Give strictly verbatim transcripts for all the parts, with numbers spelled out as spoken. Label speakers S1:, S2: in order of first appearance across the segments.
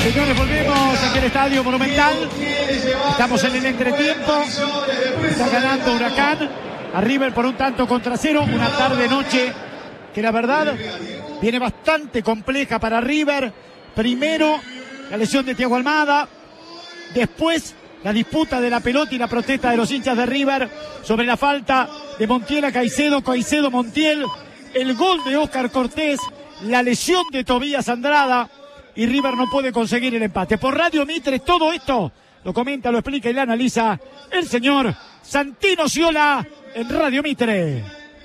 S1: Señores, volvemos aquí al Estadio Monumental. Estamos en el entretiempo. Está ganando Huracán a River por un tanto contra cero. Una tarde-noche que la verdad viene bastante compleja para River. Primero, la lesión de Thiago Almada. Después, la disputa de la pelota y la protesta de los hinchas de River sobre la falta de Montiel a Caicedo. Caicedo, Montiel. El gol de Óscar Cortés. La lesión de Tobías Andrada. Y River no puede conseguir el empate. Por Radio Mitre, todo esto lo comenta, lo explica y lo analiza el señor Santino Sciola en Radio Mitre.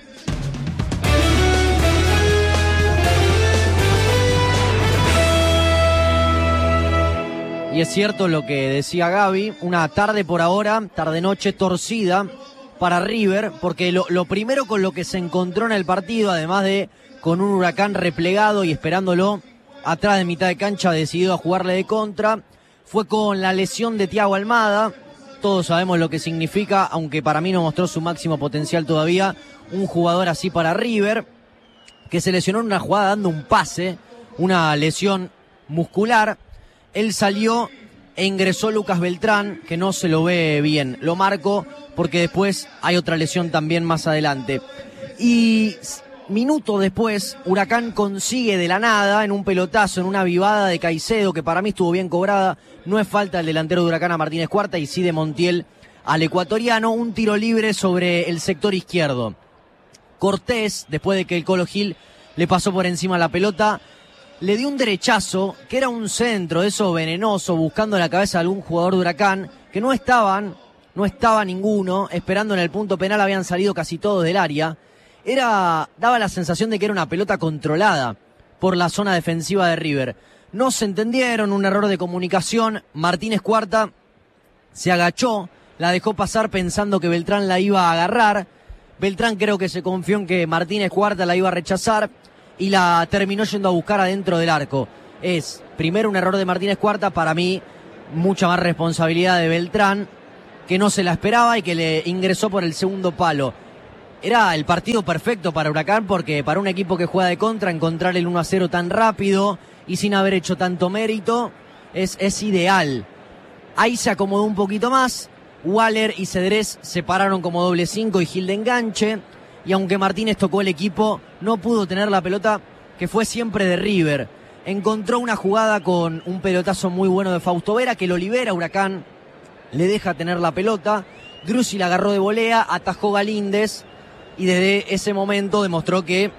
S2: Y es cierto lo que decía Gaby, una tarde por ahora, tarde-noche torcida para River, porque lo, lo primero con lo que se encontró en el partido, además de con un Huracán replegado y esperándolo atrás de mitad de cancha, decidido a jugarle de contra, fue con la lesión de Thiago Almada. Todos sabemos lo que significa, aunque para mí no mostró su máximo potencial todavía, un jugador así para River, que se lesionó en una jugada dando un pase, una lesión muscular. Él salió e ingresó Lucas Beltrán, que no se lo ve bien. Lo marco porque después hay otra lesión también más adelante. Y minuto después, Huracán consigue de la nada, en un pelotazo, en una vivada de Caicedo, que para mí estuvo bien cobrada. No es falta del delantero de Huracán a Martínez Cuarta, y sí de Montiel al ecuatoriano. Un tiro libre sobre el sector izquierdo. Cortés, después de que el Colo Gil le pasó por encima la pelota, le dio un derechazo, que era un centro, eso venenoso, buscando la cabeza de algún jugador de Huracán, que no estaban, no estaba ninguno, esperando en el punto penal, habían salido casi todos del área. Era, daba la sensación de que era una pelota controlada por la zona defensiva de River. No se entendieron, un error de comunicación. Martínez Cuarta se agachó, la dejó pasar pensando que Beltrán la iba a agarrar. Beltrán creo que se confió en que Martínez Cuarta la iba a rechazar y la terminó yendo a buscar adentro del arco. Es primero un error de Martínez Cuarta, para mí mucha más responsabilidad de Beltrán, que no se la esperaba y que le ingresó por el segundo palo. Era el partido perfecto para Huracán, porque para un equipo que juega de contra, encontrar el uno a cero tan rápido y sin haber hecho tanto mérito es, es ideal. Ahí se acomodó un poquito más. Waller y Cedrés se pararon como doble cinco y Gil de enganche. Y aunque Martínez tocó el equipo, no pudo tener la pelota, que fue siempre de River. Encontró una jugada con un pelotazo muy bueno de Fausto Vera, que lo libera Huracán, le deja tener la pelota. Drussi la agarró de volea, atajó Galíndez. Y desde ese momento demostró que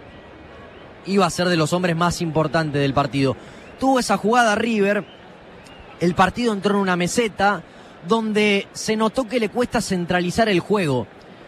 S2: iba a ser de los hombres más importantes del partido. Tuvo esa jugada River, el partido entró en una meseta donde se notó que le cuesta centralizar el juego.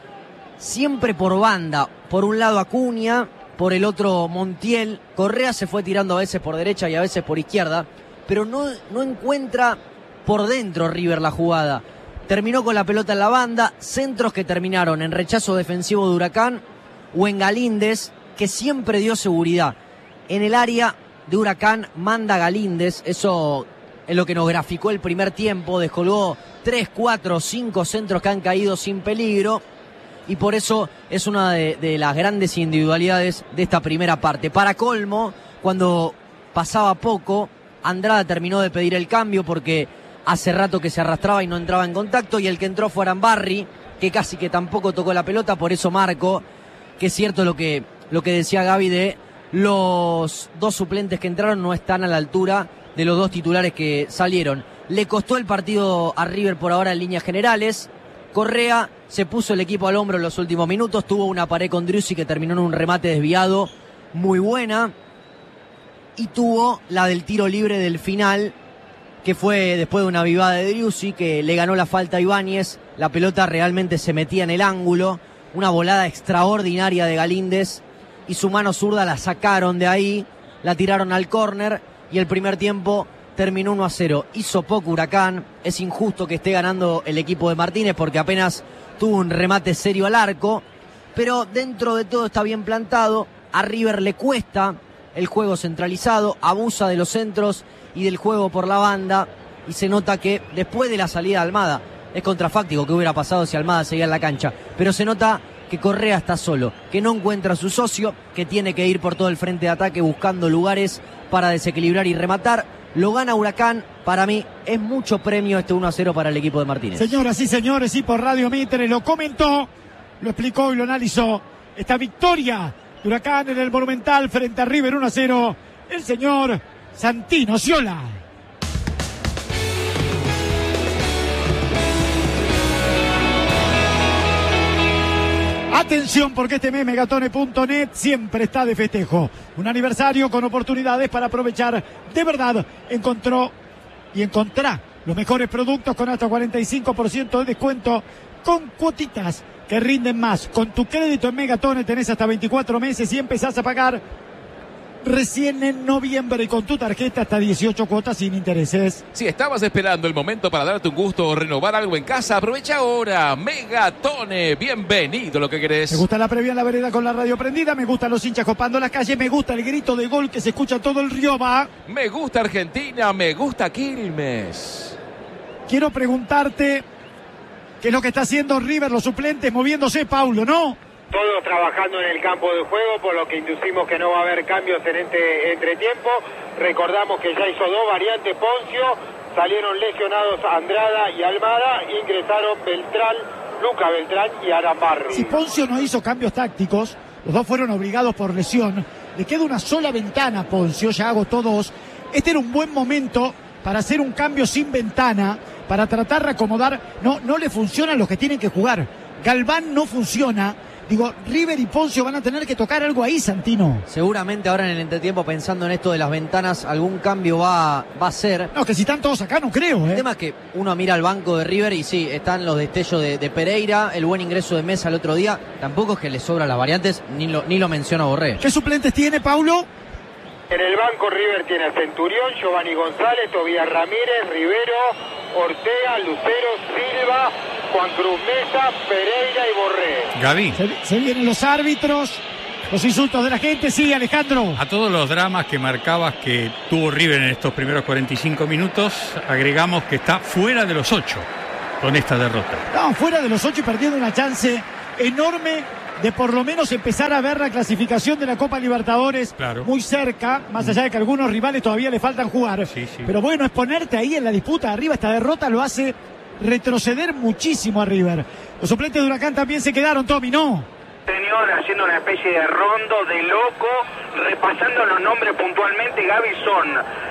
S2: Siempre por banda, por un lado Acuña, por el otro Montiel. Correa se fue tirando a veces por derecha y a veces por izquierda, pero no, no encuentra por dentro River la jugada. Terminó con la pelota en la banda, centros que terminaron en rechazo defensivo de Huracán o en Galíndez, que siempre dio seguridad. En el área de Huracán manda Galíndez, eso es lo que nos graficó el primer tiempo, descolgó tres, cuatro, cinco centros que han caído sin peligro, y por eso es una de, de las grandes individualidades de esta primera parte. Para colmo, cuando pasaba poco, Andrada terminó de pedir el cambio porque hace rato que se arrastraba y no entraba en contacto, y el que entró fue Arambarri, que casi que tampoco tocó la pelota. Por eso marco que es cierto lo que, lo que decía Gaby de los dos suplentes que entraron no están a la altura de los dos titulares que salieron. Le costó el partido a River por ahora en líneas generales. Correa se puso el equipo al hombro en los últimos minutos, tuvo una pared con Drussi que terminó en un remate desviado muy buena, y tuvo la del tiro libre del final, que fue después de una vivada de Drussi, que le ganó la falta a Ibáñez. La pelota realmente se metía en el ángulo, una volada extraordinaria de Galíndez, y su mano zurda la sacaron de ahí, la tiraron al córner, y el primer tiempo terminó uno a cero. Hizo poco Huracán, es injusto que esté ganando el equipo de Martínez, porque apenas tuvo un remate serio al arco, pero dentro de todo está bien plantado. A River le cuesta el juego centralizado, abusa de los centros y del juego por la banda, y se nota que después de la salida de Almada, es contrafáctico que hubiera pasado si Almada seguía en la cancha, pero se nota que Correa está solo, que no encuentra a su socio, que tiene que ir por todo el frente de ataque buscando lugares para desequilibrar y rematar. lo gana Huracán. Para mí es mucho premio este uno a cero para el equipo de Martínez.
S1: Señoras y señores, y por Radio Mitre lo comentó, lo explicó y lo analizó. Esta victoria de Huracán en el Monumental frente a River uno a cero, el señor Santino Sciola. Atención, porque este mes megatone punto net siempre está de festejo. Un aniversario con oportunidades para aprovechar. De verdad, encontró y encontrá los mejores productos con hasta cuarenta y cinco por ciento de descuento, con cuotitas que rinden más. Con tu crédito en Megatone tenés hasta veinticuatro meses y empezás a pagar recién en noviembre, y con tu tarjeta hasta dieciocho cuotas sin intereses.
S3: Si estabas esperando el momento para darte un gusto o renovar algo en casa, aprovecha ahora. Megatone, bienvenido lo que querés.
S1: Me gusta la previa en la vereda con la radio prendida, me gustan los hinchas copando las calles, me gusta el grito de gol que se escucha todo el río va.
S3: Me gusta Argentina, me gusta Quilmes.
S1: Quiero preguntarte qué es lo que está haciendo River, los suplentes moviéndose, Paulo, ¿no?
S4: Todos trabajando en el campo de juego, por lo que inducimos que no va a haber cambios en este entretiempo. Recordamos que ya hizo dos variantes Poncio, salieron lesionados Andrada y Almada, ingresaron Beltrán, Luca Beltrán y Arambarri.
S1: Si Poncio no hizo cambios tácticos, los dos fueron obligados por lesión, le queda una sola ventana a Poncio, ya hago todos. Este era un buen momento para hacer un cambio sin ventana, para tratar de acomodar. No, no le funcionan los que tienen que jugar. Galván no funciona. Digo, River y Poncio van a tener que tocar algo ahí, Santino.
S2: Seguramente ahora en el entretiempo, pensando en esto de las ventanas, algún cambio va, va a ser.
S1: No, que si están todos acá no creo, ¿eh?
S2: El tema es que uno mira al banco de River y sí, están los destellos de, de Pereira, el buen ingreso de Mesa el otro día. Tampoco es que le sobran las variantes, ni lo, ni lo menciona Borré.
S1: ¿Qué suplentes tiene, Paulo?
S4: En el banco River tiene a Centurión, Giovanni González, Tobías Ramírez, Rivero, Ortega, Lucero, Silva, Juan Cruz Mesa, Pereira y Borré.
S5: Gaby.
S1: Se, se vienen los árbitros, los insultos de la gente. Sí, Alejandro.
S5: A todos los dramas que marcabas que tuvo River en estos primeros cuarenta y cinco minutos, agregamos que está fuera de los ocho con esta derrota.
S1: No, fuera de los ocho y perdiendo una chance enorme de por lo menos empezar a ver la clasificación de la Copa Libertadores, claro, muy cerca, más allá de que algunos rivales todavía le faltan jugar. Sí, sí. Pero bueno, es ponerte ahí en la disputa arriba. Esta derrota lo hace retroceder muchísimo a River. Los suplentes de Huracán también se quedaron, Tommy, ¿no?
S6: Señor, haciendo una especie de rondo de loco, repasando los nombres puntualmente, Gaby, son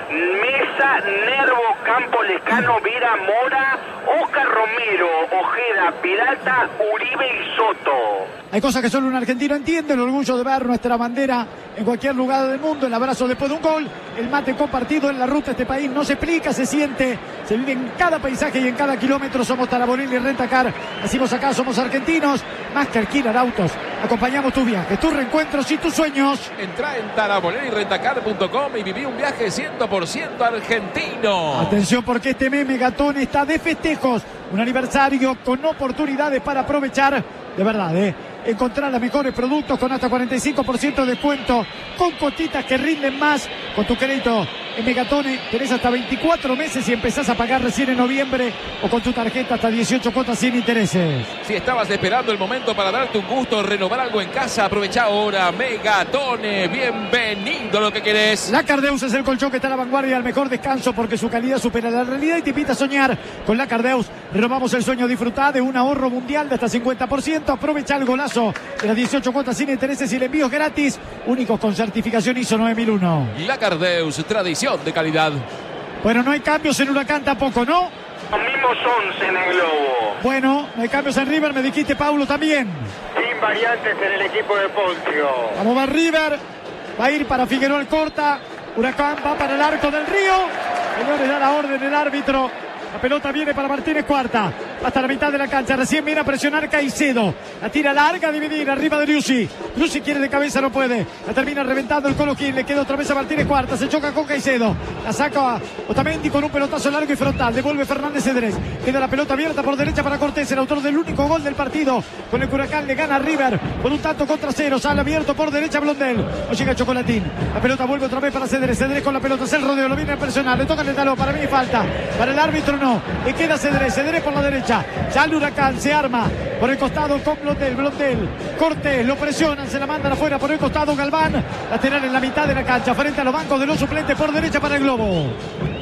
S6: Mesa, Nervo, Campo Lescano, Vira, Mora, Oscar Romero, Ojeda, Peralta, Uribe y Soto.
S1: Hay cosas que solo un argentino entiende: el orgullo de ver nuestra bandera en cualquier lugar del mundo, el abrazo después de un gol, el mate compartido en la ruta. Este país no se explica, se siente, se vive en cada paisaje y en cada kilómetro. Somos Taraborelli y Rentacar, decimos acá, somos argentinos, más que alquilar autos. Acompañamos tus viajes, tus reencuentros y tus sueños.
S3: Entra en taraborelli rentacar punto com y viví un viaje cien por ciento argentino.
S1: Atención, porque este mes Megatón está de festejos. Un aniversario con oportunidades para aprovechar. De verdad, ¿eh? Encontrar los mejores productos con hasta cuarenta y cinco por ciento de descuento, con cotitas que rinden más. Con tu crédito en Megatone tenés hasta veinticuatro meses y empezás a pagar recién en noviembre, o con tu tarjeta hasta dieciocho cuotas sin intereses.
S3: Si estabas esperando el momento para darte un gusto o renovar algo en casa, aprovecha ahora. Megatone, bienvenido lo que querés.
S1: La Cardeus es el colchón que está a la vanguardia al mejor descanso, porque su calidad supera la realidad y te invita a soñar. Con la Cardeus renovamos el sueño. Disfrutá de un ahorro mundial de hasta cincuenta por ciento. Aprovecha el golazo de las dieciocho cuotas sin intereses y el envío es gratis, únicos con certificación I S O nueve mil uno.
S3: La Cardeus, tradición de calidad.
S1: Bueno, no hay cambios en Huracán tampoco, ¿no?
S6: Los mismos once en el globo.
S1: Bueno, no hay cambios en River, me dijiste, Paulo, también.
S4: Sin variantes en el equipo de Poncio.
S1: Vamos, va River, va a ir para Figueroa Alcorta. Huracán va para el arco del Río. Señores, da la orden el árbitro. La pelota viene para Martínez Cuarta. Hasta la mitad de la cancha. Recién viene a presionar Caicedo. La tira larga a dividir. Arriba de Driussi. Driussi quiere de cabeza, no puede. La termina reventando el Colo Gil. Le queda otra vez a Martínez Cuarta. Se choca con Caicedo. La saca a Otamendi con un pelotazo largo y frontal. Devuelve Fernández Cedrés. Queda la pelota abierta por derecha para Cortés, el autor del único gol del partido. Con el Huracán le gana a River por un tanto contra cero. Sale abierto por derecha Blondel. No llega Chocolatín. La pelota vuelve otra vez para Cedrés. Cedrés con la pelota. Es el rodeo. Lo viene a presionar. Le toca el talón. Para mí falta. Para el árbitro no. Le queda Cedrés. Cedrés por la derecha. Sale Huracán. Se arma por el costado con Blondel. Blondel. Cortés. Lo presionan. Se la mandan afuera por el costado Galván. Lateral en la mitad de la cancha. Frente a los bancos de los suplentes por derecha para el Globo.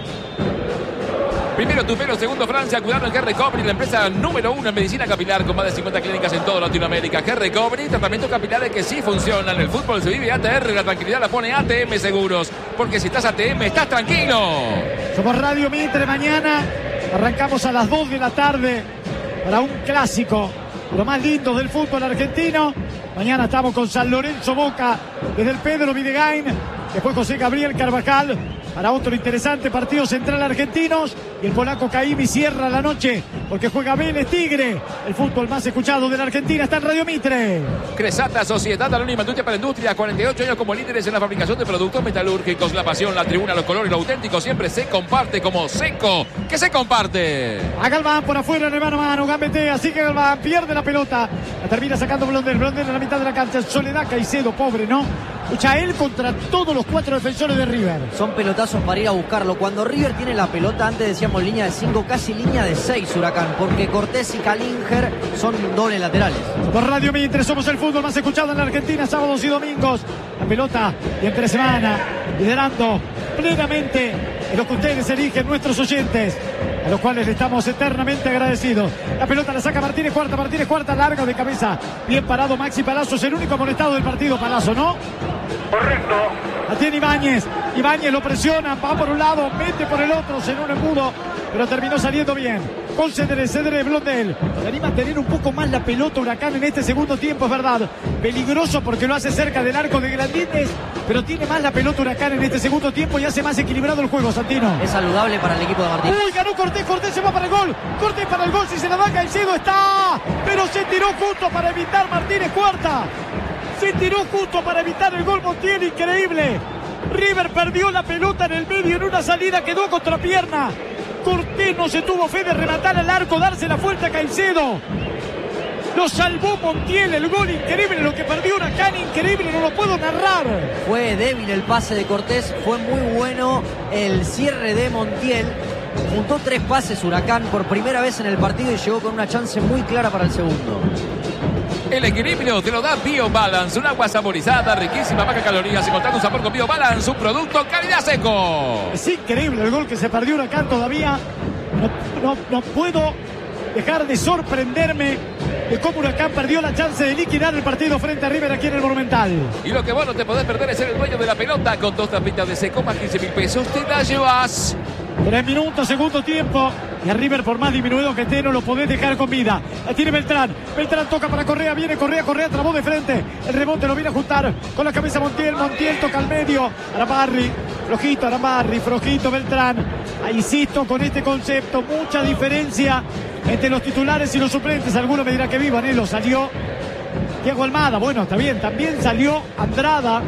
S3: Primero Tupelo, segundo Francia, cuidado en G-Recovery, la empresa número uno en medicina capilar con más de cincuenta clínicas en toda Latinoamérica. G-Recovery, tratamientos capilares que sí funcionan. El fútbol se vive A T R, la tranquilidad la pone A T M Seguros, porque si estás A T M estás tranquilo.
S1: Somos Radio Mitre, mañana arrancamos a las dos de la tarde para un clásico, lo más lindo del fútbol argentino. Mañana estamos con San Lorenzo Boca desde el Pedro Videgain, después José Gabriel Carvajal para otro interesante partido central argentinos, y el polaco Caimi cierra la noche porque juega Vélez Tigre. El fútbol más escuchado de la Argentina está en Radio Mitre.
S3: Cresata, Sociedad Anónima Industria para Industria, cuarenta y ocho años como líderes en la fabricación de productos metalúrgicos. La pasión, la tribuna, los colores, lo auténtico siempre se comparte como Seco, que se comparte.
S1: A Galván por afuera en el mano a mano, gambetea, sigue Galván, pierde la pelota, la termina sacando Blondel, Blondel en la mitad de la cancha. Soledad Caicedo, pobre, ¿no? Escucha, él contra todos los cuatro defensores de River.
S2: Son pelotazos para ir a buscarlo. Cuando River tiene la pelota, antes decíamos línea de cinco, casi línea de seis, Huracán, porque Cortés y Kalinger son dobles laterales.
S1: Por Radio Mitre somos el fútbol más escuchado en la Argentina, sábados y domingos. La pelota y entre semana, liderando plenamente en lo que ustedes eligen, nuestros oyentes, a los cuales le estamos eternamente agradecidos. La pelota la saca Martínez Cuarta, Martínez Cuarta, larga de cabeza, bien parado Maxi Palazzo, es el único amonestado del partido, Palazzo, ¿no?
S6: Correcto.
S1: La tiene Ibáñez, Ibáñez lo presiona, va por un lado, mete por el otro, se no le pudo, pero terminó saliendo bien. Con Cedré, Cedré, Blondel. Se anima a tener un poco más la pelota Huracán en este segundo tiempo, es verdad. Peligroso porque lo hace cerca del arco de Grandines, pero tiene más la pelota Huracán en este segundo tiempo y hace más equilibrado el juego, Santino.
S2: Es saludable para el equipo de Martín.
S1: Uy, ganó Cortés, Cortés se va para el gol. Cortés para el gol, si se la da Caicedo está, pero se tiró justo para evitar Martínez Cuarta. Se tiró justo para evitar el gol Montiel, increíble. River perdió la pelota en el medio en una salida, quedó contra pierna. Cortés no se tuvo fe de rematar al arco, darse la vuelta a Caicedo. Lo salvó Montiel, el gol increíble, lo que perdió Huracán, increíble, no lo puedo narrar.
S2: Fue débil el pase de Cortés, fue muy bueno el cierre de Montiel. Juntó tres pases Huracán por primera vez en el partido y llegó con una chance muy clara para el segundo.
S3: El equilibrio te lo da BioBalance, un agua saborizada, riquísima, baja calorías y contando un sabor con BioBalance, un producto calidad Seco.
S1: Es increíble el gol que se perdió Huracán todavía. No, no, no puedo dejar de sorprenderme de cómo Huracán perdió la chance de liquidar el partido frente a River aquí en el Monumental.
S3: Y lo que vos no te podés perder es ser el dueño de la pelota. Con dos tapitas de Seco más quince mil pesos te la llevas.
S1: Tres minutos, segundo tiempo. Y a River, por más disminuido que esté, no lo podés dejar con vida. La tiene Beltrán. Beltrán toca para Correa. Viene Correa. Correa trabó de frente. El rebote lo viene a juntar con la cabeza Montiel. Montiel toca al medio. Aramarri. Flojito Aramarri. Flojito Beltrán. Ahí insisto con este concepto. Mucha diferencia entre los titulares y los suplentes. Alguno me dirá que vivan. ¿eh? Lo salió Diego Almada. Bueno, está bien. También salió Andrada.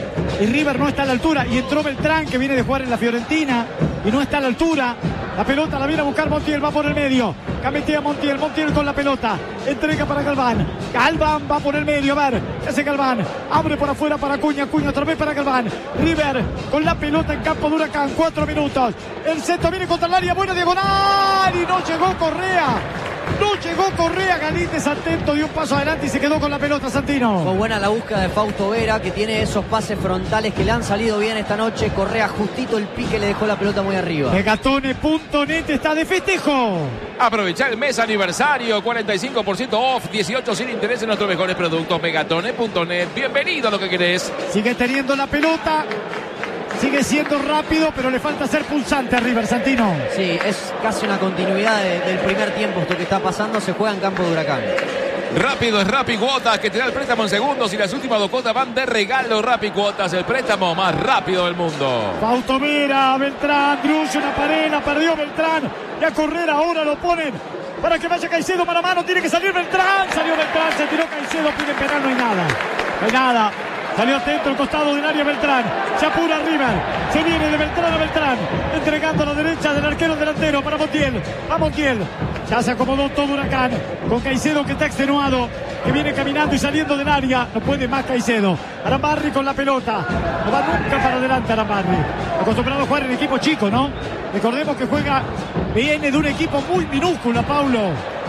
S1: Y River no está a la altura. Y entró Beltrán, que viene de jugar en la Fiorentina y no está a la altura. La pelota la viene a buscar Montiel, va por el medio. Cametea Montiel, Montiel con la pelota. Entrega para Galván. Galván va por el medio, a ver, ¿qué hace Galván? Abre por afuera para Acuña, Acuña otra vez para Galván. River con la pelota en campo de Huracán, cuatro minutos. El centro viene contra el área, buena diagonal y no llegó Correa. No llegó Correa, Galíndez atento, dio un paso adelante y se quedó con la pelota, Santino.
S2: Fue buena la búsqueda de Fausto Vera, que tiene esos pases frontales que le han salido bien esta noche. Correa justito el pique, le dejó la pelota muy arriba.
S1: Megatone punto net está de festejo.
S3: Aprovechar el mes aniversario, cuarenta y cinco por ciento off, dieciocho sin interés en nuestros mejores productos. Megatone punto net, bienvenido a lo que querés.
S1: Sigue teniendo la pelota. Sigue siendo rápido, pero le falta ser pulsante a River, Santino.
S2: Sí, es casi una continuidad de, del primer tiempo esto que está pasando. Se juega en campo de Huracán.
S3: Rápido es Rappi Cuotas, que te da el préstamo en segundos y las últimas dos cuotas van de regalo. Rappi Cuotas, el préstamo más rápido del mundo.
S1: Fausto Vera, Beltrán, Drusio, una pared, la perdió Beltrán. Y a correr ahora lo ponen para que vaya Caicedo mano a mano. Tiene que salir Beltrán. Salió Beltrán, se tiró Caicedo, pide penal, no hay nada. No hay nada. Salió atento el costado del área Beltrán. Se apura River. Se viene de Beltrán a Beltrán. Entregando a la derecha del arquero delantero para Montiel. A Montiel. Ya se acomodó todo Huracán. Con Caicedo que está extenuado. Que viene caminando y saliendo del área. No puede más Caicedo. Aramarri con la pelota. No va nunca para adelante Aramarri. Acostumbrado a jugar en equipo chico, ¿no? Recordemos que juega. Viene de un equipo muy minúsculo, Paulo.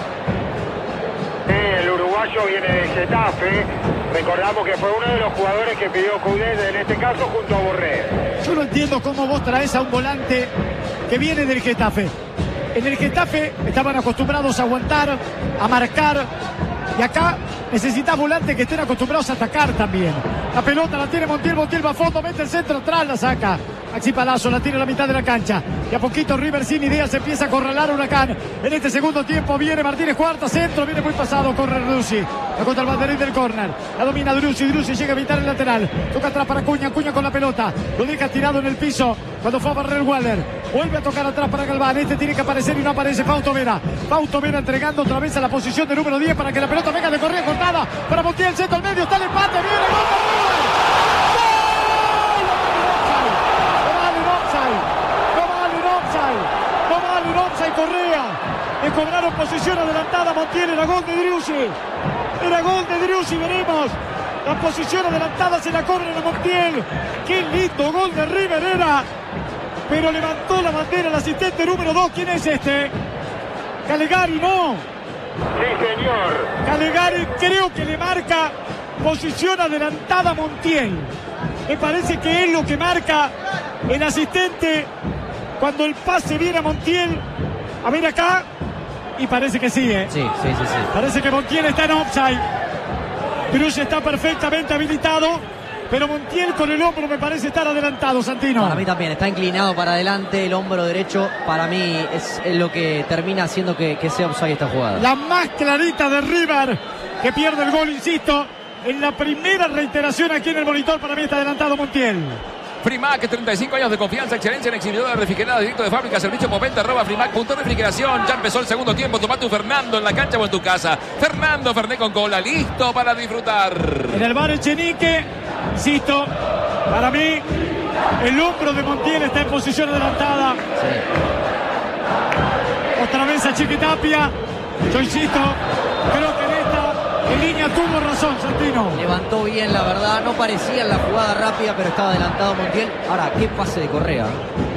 S4: El uruguayo viene de Getafe. Recordamos que fue uno de los jugadores que pidió Coudet, en este caso junto a Borré.
S1: Yo no entiendo cómo vos traes a un volante que viene del Getafe. En el Getafe estaban acostumbrados a aguantar, a marcar. Y acá necesitas volantes que estén acostumbrados a atacar también. La pelota la tiene Montiel, Montiel va a fondo, mete el centro atrás, la saca Maxi Palazzo, la tiene a la mitad de la cancha. Y a poquito River sin ideas empieza a acorralar a Huracán. En este segundo tiempo viene Martínez Cuarta, centro, viene muy pasado, corre Driussi. La contra el banderín del córner. La domina Driussi, Driussi llega a evitar el lateral. Toca atrás para Acuña, Acuña con la pelota. Lo deja tirado en el piso cuando fue a barrer Waller. Vuelve a tocar atrás para Galván. Este tiene que aparecer y no aparece Fausto Vera. Fausto Vera entregando otra vez a la posición de número diez para que la pelota venga de corrida cortada. Para Montiel, centro al medio, está el empate, viene el gol de River. Correa, le cobraron posición adelantada. Montiel, era gol de Driussi, era gol de Driussi. Veremos, la posición adelantada se la cobran a Montiel. Qué lindo gol de River era, pero levantó la bandera el asistente número dos. ¿Quién es este? Calegari, no.
S4: Sí, señor.
S1: Calegari creo que le marca posición adelantada a Montiel. Me parece que es lo que marca el asistente cuando el pase viene a Montiel. A ver acá, y parece que sí, ¿eh?
S2: Sí, sí, sí, sí.
S1: Parece que Montiel está en offside. Driussi está perfectamente habilitado, pero Montiel con el hombro me parece estar adelantado, Santino.
S2: Para mí también, está inclinado para adelante, el hombro derecho, para mí es lo que termina haciendo que, que sea offside esta jugada.
S1: La más clarita de River, que pierde el gol, insisto, en la primera reiteración aquí en el monitor, para mí está adelantado Montiel.
S3: Frimac, treinta y cinco años de confianza, excelencia en exhibidora refrigerada directo de fábrica, servicio Moventa, arroba Frimac, punto refrigeración. Ya empezó el segundo tiempo, toma tu Fernando en la cancha o en tu casa. Fernando Fernet con cola, listo para disfrutar.
S1: En el bar Echenique, insisto, para mí el hombro de Montiel está en posición adelantada.
S2: Sí.
S1: Otra vez a Chiquitapia. Yo insisto, creo que en esta en línea tuvo razón Santino.
S2: Levantó bien, la verdad, no parecía en la jugada rápida, pero estaba adelantado Montiel. Ahora, qué pase de Correa.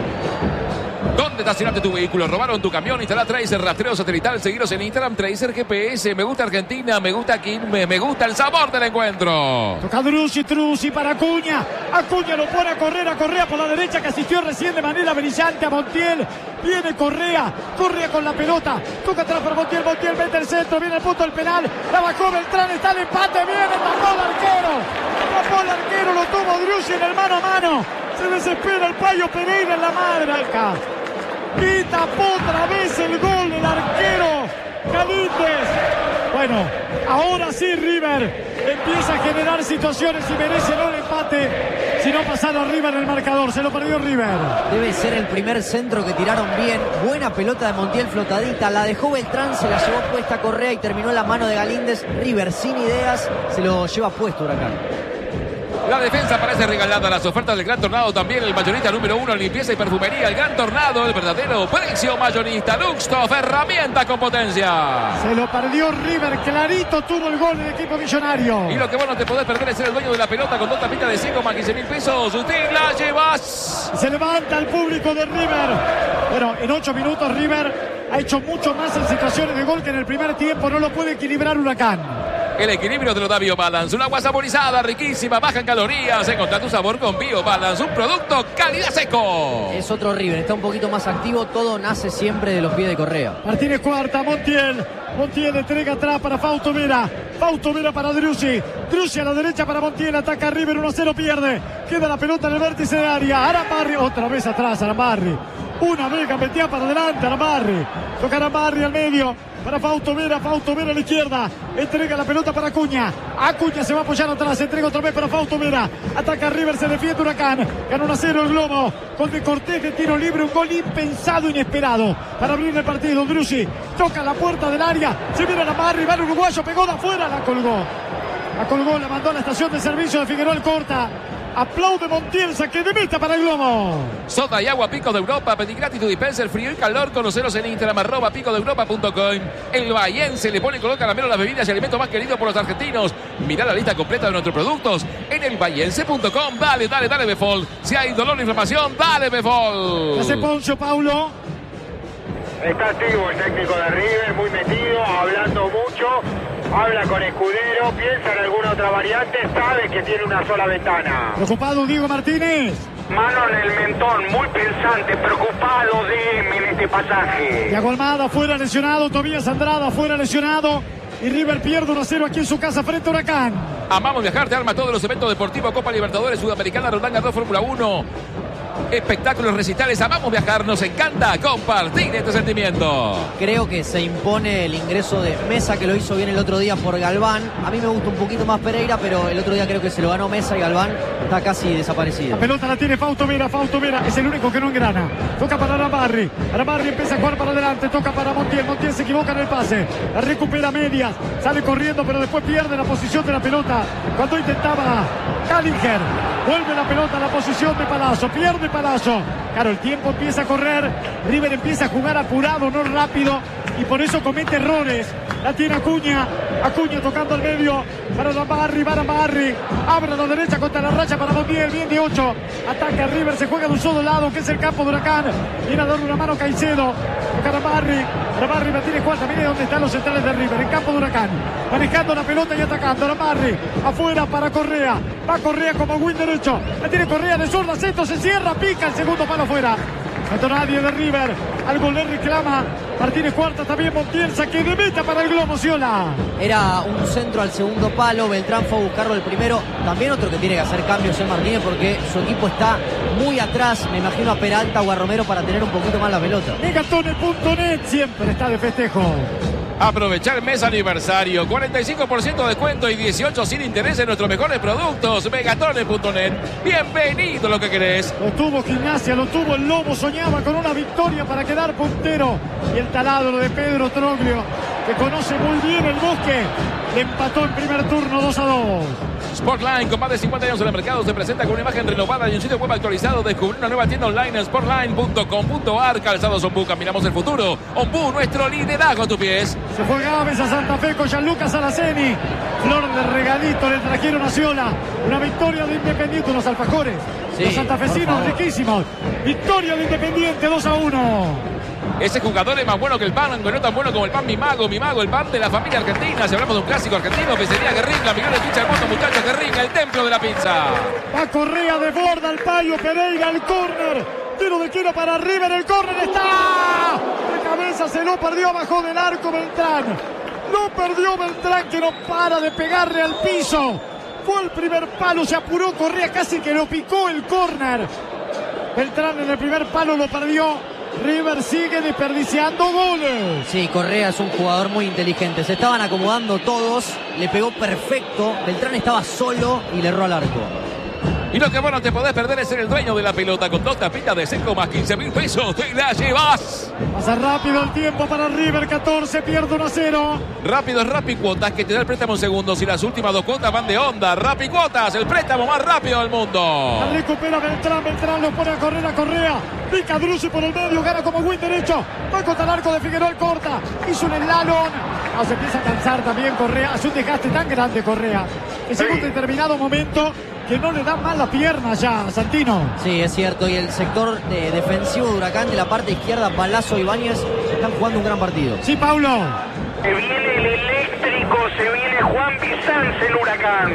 S3: ¿Dónde estacionaste tu vehículo? ¿Robaron tu camión? Instala Tracer, rastreo satelital, seguiros en Instagram, Tracer G P S. Me gusta Argentina, me gusta Quilmes, me gusta el sabor del encuentro.
S1: Toca Driussi, Driussi para Acuña. Acuña lo pone a correr, a Correa por la derecha, que asistió recién de manera brillante a Montiel. Viene Correa, Correa con la pelota. Toca atrás para Montiel, Montiel mete el centro, viene el punto del penal. La bajó Beltrán, está el empate, viene, tapó el arquero. Tapó el arquero, lo tuvo Driussi en el mano a mano. Se desespera el Payo Pereira en la madre acá. Y tapó otra vez el gol del arquero Galíndez. Bueno, ahora sí River empieza a generar situaciones y merece no el empate, sino pasar arriba en el marcador. Se lo perdió River.
S2: Debe ser el primer centro que tiraron bien. Buena pelota de Montiel flotadita. La dejó Beltrán, se la llevó puesta a Correa y terminó en la mano de Galíndez. River sin ideas, se lo lleva puesto Huracán.
S3: La defensa parece regalada. Las ofertas del Gran Tornado también. El mayorista número uno en limpieza y perfumería. El Gran Tornado, el verdadero precio mayorista. Luxtoff, herramienta con potencia.
S1: Se lo perdió River. Clarito tuvo el gol del equipo millonario.
S3: Y lo que vos no te podés perder es ser el dueño de la pelota con dos tapitas de cinco más quince mil pesos. Usted la llevas.
S1: Se levanta el público de River. Bueno, en ocho minutos River ha hecho mucho más en situaciones de gol que en el primer tiempo. No lo puede equilibrar Huracán.
S3: El equilibrio te lo da BioBalance, un agua saborizada, riquísima, baja en calorías. Encontrá tu sabor con BioBalance, un producto calidad seco.
S2: Es otro River, está un poquito más activo, todo nace siempre de los pies de Correa.
S1: Martínez Cuarta, Montiel. Montiel entrega atrás para Fausto Vera. Fausto Vera para Driussi. Driussi a la derecha para Montiel, ataca a River, uno a cero pierde. Queda la pelota en el vértice de área. Arambarri, otra vez atrás Arambarri. Una vez metía para adelante Arambarri. Toca Arambarri al medio. Para Fausto Vera, Fausto Vera a la izquierda. Entrega la pelota para Acuña. Acuña se va a apoyar atrás. Entrega otra vez para Fausto Vera. Ataca a River, se defiende Huracán. Gana uno a cero el Globo. Con de Cortés de tiro libre. Un gol impensado, inesperado. Para abrir el partido. Driussi toca la puerta del área. Se viene a la barra. Va el uruguayo. Pegó de afuera. La colgó. La colgó. La mandó a la estación de servicio de Figueroa el Corta. Aplaude Montiel, saque de meta para el Globo.
S3: Soda y agua Pico de Europa. Pedí gratis tu dispenser frío y calor. Conoceros en Instagram, arroba pico de europa punto com. El bahiense le pone color caramelo a las bebidas y alimentos más queridos por los argentinos. Mirá la lista completa de nuestros productos en el bahiense punto com. Dale, dale, dale, Befol. Si hay dolor o inflamación, dale, Befol.
S1: Hace Poncio, Paulo.
S4: Está activo el técnico de River, muy metido, hablando mucho. Habla con Escudero, piensa en alguna otra variante, sabe que tiene una sola ventana.
S1: Preocupado Diego Martínez.
S6: Mano en el mentón, muy pensante, preocupado D M en este pasaje.
S1: Thiago Almada fuera lesionado, Tobías Andrada fuera lesionado. Y River pierde uno a cero aquí en su casa frente a Huracán.
S3: Amamos viajar, te arma todos los eventos deportivos, Copa Libertadores, Sudamericana, Roland Garros, Fórmula uno. Espectáculos, recitales, amamos viajar, nos encanta compartir este sentimiento.
S2: Creo que se impone el ingreso de Mesa, que lo hizo bien el otro día por Galván. A mí me gusta un poquito más Pereira, pero el otro día creo que se lo ganó Mesa y Galván está casi desaparecido.
S1: La pelota la tiene Fausto Vera, Fausto Vera es el único que no engrana. Toca para Arabarri, Arabarri empieza a jugar para adelante, toca para Montiel, Montiel se equivoca en el pase, la recupera medias, sale corriendo pero después pierde la posición de la pelota cuando intentaba Callinger. Vuelve la pelota a la posición de Palazzo, pierde Palazzo. Claro, el tiempo empieza a correr, River empieza a jugar apurado, no rápido, y por eso comete errores. La tiene Acuña, Acuña tocando al medio para Arabarri, para Arabarri, abre a la derecha contra la raya para Montiel, bien de ocho, ataca River, se juega de un solo lado, que es el campo de Huracán, viene a darle una mano Caicedo, toca Arabarri, Arabarri la tiene cuarta, mire dónde están los centrales de River, en campo de Huracán, manejando la pelota y atacando, Arabarri, afuera para Correa, va Correa como win derecho, la tiene Correa de zurda, centro, se cierra, pica el segundo palo afuera. No nadie de River, algo le reclama Martínez Cuarta, también Montiel, saque de meta para el Globo Ciola.
S2: Era un centro al segundo palo, Beltrán fue a buscarlo el primero. También otro que tiene que hacer cambios es Martínez porque su equipo está muy atrás. Me imagino a Peralta o a Romero para tener un poquito más la pelota.
S1: Megatone punto net siempre está de festejo.
S3: Aprovechar el mes aniversario, cuarenta y cinco por ciento de descuento y dieciocho sin interés en nuestros mejores productos. Megatone punto net. Bienvenido lo que querés.
S1: Lo tuvo Gimnasia, lo tuvo el Lobo, soñaba con una victoria para quedar puntero. Y el taladro de Pedro Troglio, que conoce muy bien el Bosque, le empató en primer turno dos a dos.
S3: Sportline, con más de cincuenta años en el mercado, se presenta con una imagen renovada y un sitio web actualizado. Descubrir una nueva tienda online en sportline punto com punto ar. Calzados Ombú, caminamos el futuro. Ombú, nuestro liderazgo a tus pies.
S1: Se fue Gávez a Santa Fe con Gianluca Salaceni. Flor de regalito le trajeron a Ciola. Una victoria de Independiente, unos alfajores.
S2: Sí,
S1: los santafesinos riquísimos. Victoria de Independiente dos a uno.
S3: Ese jugador es más bueno que el pan, no tan bueno como el pan Mi Mago, Mi Mago, el pan de la familia argentina. Si hablamos de un clásico argentino, pizzería Guerrín, la mejor pizza del mundo, muchachos, Guerrín, el templo de la pizza.
S1: Va Correa de borda, el Payo Pereira, el córner. Tiro de quiero para River, el córner está. De cabeza se lo perdió abajo del arco Beltrán. Lo perdió Beltrán, que no para de pegarle al piso. Fue el primer palo, se apuró Correa, casi que lo picó el córner. Beltrán en el primer palo lo perdió. River sigue desperdiciando goles.
S2: Sí, Correa es un jugador muy inteligente. Se estaban acomodando todos, le pegó perfecto. Beltrán estaba solo y le erró al arco.
S3: Y lo que bueno te podés perder es ser el dueño de la pelota. Con dos tapitas de seco más quince mil pesos, te la llevas.
S1: Pasa rápido el tiempo para River, catorce, pierde uno a cero.
S3: Rápido es Rappi Cuotas, que te da el préstamo en segundos y las últimas dos cuotas van de onda. Rappi Cuotas, el préstamo más rápido del mundo.
S1: La recupera Beltrán, Beltrán lo pone a correr a Correa. Pica Drusi por el medio, gana como win derecho. Va contra el arco de Figueroa, corta. Hizo un slalom. No, se empieza a cansar también Correa. Hace un desgaste tan grande Correa, que llega un determinado momento que no le dan más la pierna ya a Santino.
S2: Sí, es cierto. Y el sector eh, defensivo de Huracán, de la parte izquierda, Palazzo y Ibáñez, están jugando un gran partido.
S1: Sí, Paulo.
S6: Se viene el eléctrico, se viene Juan Bizanz, el Huracán.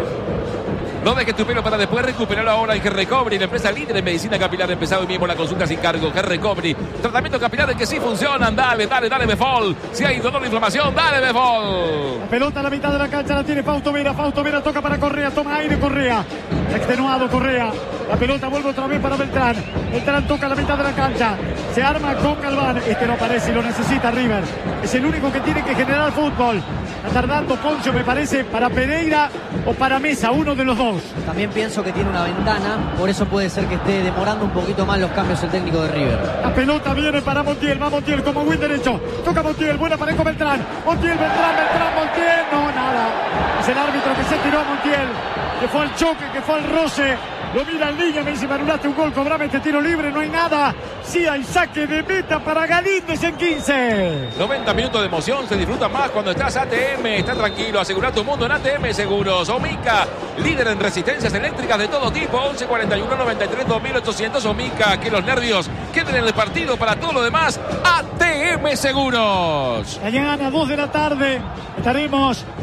S3: No dejes tu pelo para después recuperarlo ahora en G-Recovery, la empresa líder en medicina capilar. Empezado hoy mismo la consulta sin cargo. G-Recovery, tratamientos capilares que sí funcionan. Dale, dale, dale, Befol. Si hay dolor de inflamación, dale, Befol.
S1: La pelota a la mitad de la cancha la tiene Fausto Vera. Fausto Vera toca para Correa, toma aire Correa. Extenuado Correa. La pelota vuelve otra vez para Beltrán. Beltrán toca la mitad de la cancha. Se arma con Galván. Este no aparece y lo necesita River. Es el único que tiene que generar fútbol. Está tardando Poncio, me parece, para Pereira o para Mesa, uno de los dos.
S2: También pienso que tiene una ventana, por eso puede ser que esté demorando un poquito más los cambios el técnico de River.
S1: La pelota viene para Montiel, va Montiel como win derecho. Toca Montiel, buena pareja Beltrán. Montiel, Beltrán, Beltrán, Montiel. No, nada. Es el árbitro que se tiró a Montiel, que fue al choque, que fue al roce. Lo mira en línea, me dice, me anulaste un gol, cobrame este tiro libre, no hay nada. Sí hay saque de meta para Galíndez en quince.
S3: noventa minutos de emoción, se disfruta más cuando estás A T M. Está tranquilo, asegura tu mundo en A T M Seguros. Omica, líder en resistencias eléctricas de todo tipo. once cuarenta y uno noventa y tres dos mil ochocientos. Omica, que los nervios queden en el partido. Para todo lo demás, A T M Seguros.
S1: Mañana, dos de la tarde, estaremos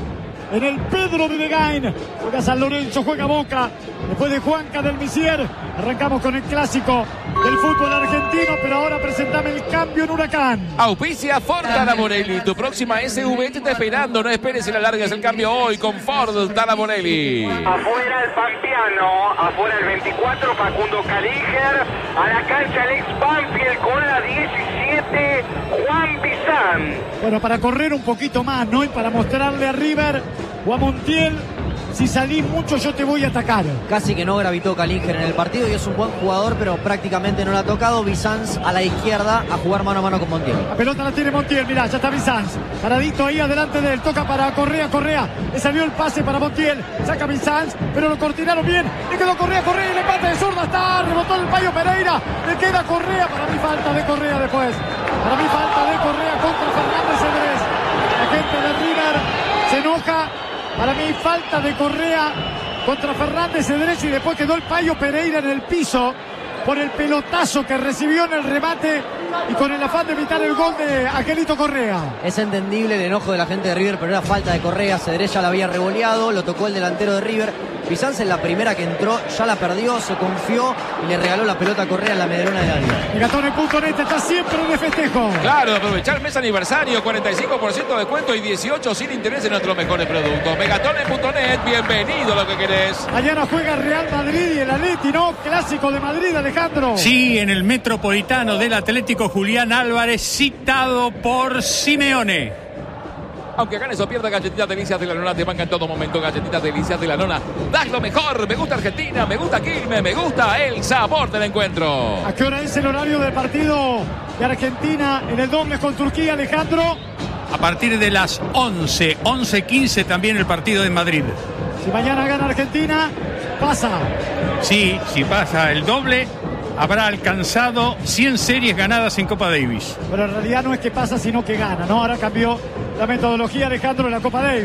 S1: en el Pedro Vivegain. Juega San Lorenzo, juega Boca. Después de Juanca del Misier, arrancamos con el clásico del fútbol argentino, pero ahora presentame el cambio en Huracán.
S3: Auspicia Ford Tala Morelli, tu próxima S U V te está esperando. No esperes y la largas el cambio hoy con Ford Tala Morelli.
S6: Afuera el Pampeano, afuera el veinticuatro, Facundo Calíger. A la cancha el ex Banfield con la diecisiete, Juan Pizán.
S1: Bueno, para correr un poquito más, ¿no? Y para mostrarle a River o a Montiel, si salís mucho yo te voy a atacar.
S2: Casi que no gravitó Calíger en el partido y es un buen jugador, pero prácticamente no lo ha tocado. Bizanz a la izquierda a jugar mano a mano con Montiel.
S1: La pelota la tiene Montiel, mirá, ya está Bizanz. Paradito ahí adelante de él, toca para Correa, Correa. Le salió el pase para Montiel, saca Bizanz, pero lo cortinaron bien. Le quedó Correa, Correa y el empate de zurda está. Rebotó el Payo Pereira, le queda Correa. Para mí falta de Correa después. Para mí falta de Correa contra Fernández Cedrés. La gente de River se enoja. Para mí falta de Correa contra Fernández Cedrés y después quedó el Payo Pereira en el piso por el pelotazo que recibió en el remate y con el afán de evitar el gol de Angelito Correa.
S2: Es entendible el enojo de la gente de River, pero era falta de Correa. Cedrés ya la había revoleado, lo tocó el delantero de River. Bizanz en la primera que entró ya la perdió, se confió y le regaló la pelota a Correa en la medrona del área.
S1: Megatone punto net está siempre de festejo.
S3: Claro, aprovechar el mes aniversario, cuarenta y cinco por ciento de descuento y dieciocho sin interés en nuestros mejores productos. Megatone punto net, bienvenido a lo que querés.
S1: Mañana juega Real Madrid y el Atleti, ¿no? Clásico de Madrid, Alejandro.
S5: Sí, en el Metropolitano del Atlético, Julián Álvarez, citado por Simeone.
S3: Aunque ganes o pierdas, Galletitas Delicias de la Nona te banca en todo momento. Galletitas Delicias de la Nona, das lo mejor. Me gusta Argentina, me gusta Quilmes, me gusta el sabor del encuentro.
S1: ¿A qué hora es el horario del partido de Argentina en el doble con Turquía, Alejandro?
S5: A partir de las once, once quince también el partido de Madrid.
S1: Si mañana gana Argentina, pasa.
S5: Sí, si pasa el doble, habrá alcanzado cien series ganadas en Copa Davis.
S1: Pero en realidad no es que pasa, sino que gana, ¿no? Ahora cambió la metodología, Alejandro, en la Copa Davis.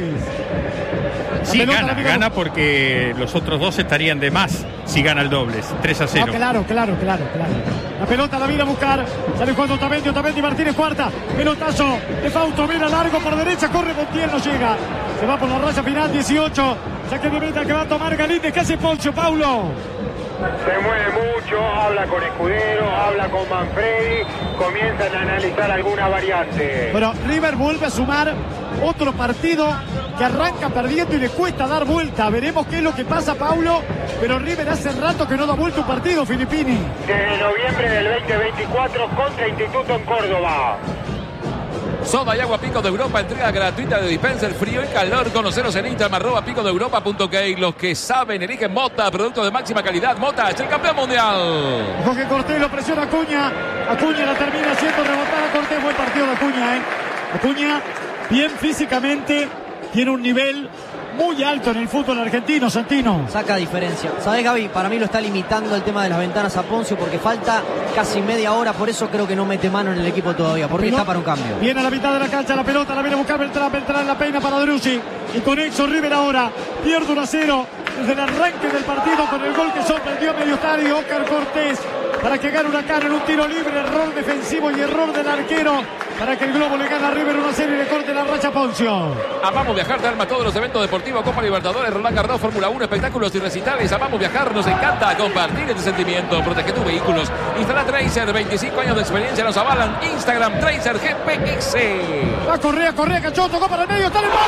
S1: La
S5: sí,
S1: pelota,
S5: gana, gana porque los otros dos estarían de más si gana el doble, tres a cero.
S1: No, claro, claro, claro, claro. La pelota la viene a buscar, sale jugando Otamendi, Otamendi, Martínez cuarta, pelotazo de Fausto, mira largo por derecha, corre Montiel, no llega. Se va por la raya final, dieciocho, saque de meta que va a tomar Galíndez. ¿Qué hace Poncho, Paulo?
S4: Se mueve mucho, habla con Escudero, habla con Manfredi, comienzan a analizar alguna variante.
S1: Bueno, River vuelve a sumar otro partido que arranca perdiendo y le cuesta dar vuelta. Veremos qué es lo que pasa, Paulo, pero River hace rato que no da vuelta un partido, Filippini.
S4: Desde noviembre del veinte veinticuatro contra Instituto en Córdoba.
S3: Soda y agua Pico de Europa, entrega gratuita de dispenser frío y calor. Conoceros en Instagram, arroba pico de europa punto k. Los que saben eligen Mota, producto de máxima calidad. Mota es el campeón mundial.
S1: Jorge Cortés lo presiona Acuña. Acuña la termina haciendo rebotar a Cortés. Buen partido de Acuña, ¿eh? Acuña, bien físicamente, tiene un nivel muy alto en el fútbol argentino, Santino.
S2: Saca diferencia. ¿Sabés, Gaby? Para mí lo está limitando el tema de las ventanas a Poncio porque falta casi media hora, por eso creo que no mete mano en el equipo todavía, porque está para un cambio.
S1: Viene a la mitad de la cancha la pelota, la viene a buscar Beltrán, Beltrán la peina para Drussi. Y con eso River ahora pierde uno a cero desde el arranque del partido con el gol que sorprendió a medio estadio. Óscar Cortés para que gane Huracán en un tiro libre, error defensivo y error del arquero para que el Globo le gane a River uno a cero y le corte la racha a Poncio.
S3: Amamos viajar, te arma todos los eventos deportivos, Copa Libertadores, Roland Garros, Fórmula uno, espectáculos y recitales. Amamos viajar, nos encanta compartir este sentimiento. Protege tus vehículos. Instala Tracer, veinticinco años de experiencia nos avalan. Instagram Tracer G P S.
S1: Va Correa, Correa, Cachón, tocó para el medio, está en el ¡golazo!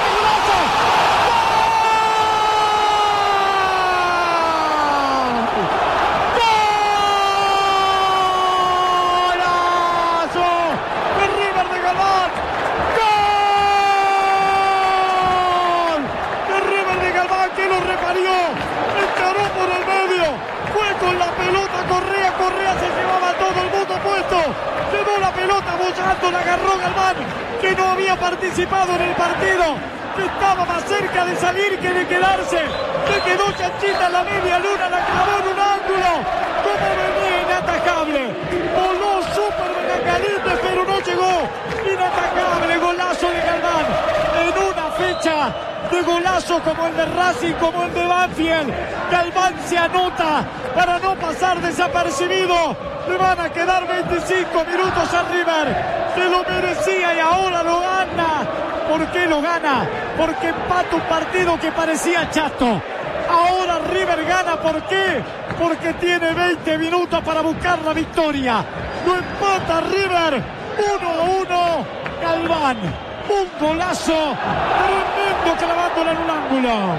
S1: Correa, Correa se llevaba todo el mundo puesto, llevó la pelota bollando, la agarró Galván, que no había participado en el partido, que estaba más cerca de salir que de quedarse, le quedó chanchita en la media luna, la clavó en un ángulo, como venía inatajable, voló súper Benacalite, pero no llegó, inatacable, golazo de Galván, en una fecha de golazo como el de Racing, como el de Banfield. Galván se anota para no pasar desapercibido. Le van a quedar veinticinco minutos a River, que lo merecía y ahora lo gana ¿Por qué lo gana? Porque empata un partido que parecía chato. Ahora River gana, ¿por qué? Porque tiene veinte minutos para buscar la victoria. Lo empata River, uno a uno. Galván, un golazo tremendo clavándola en un ángulo.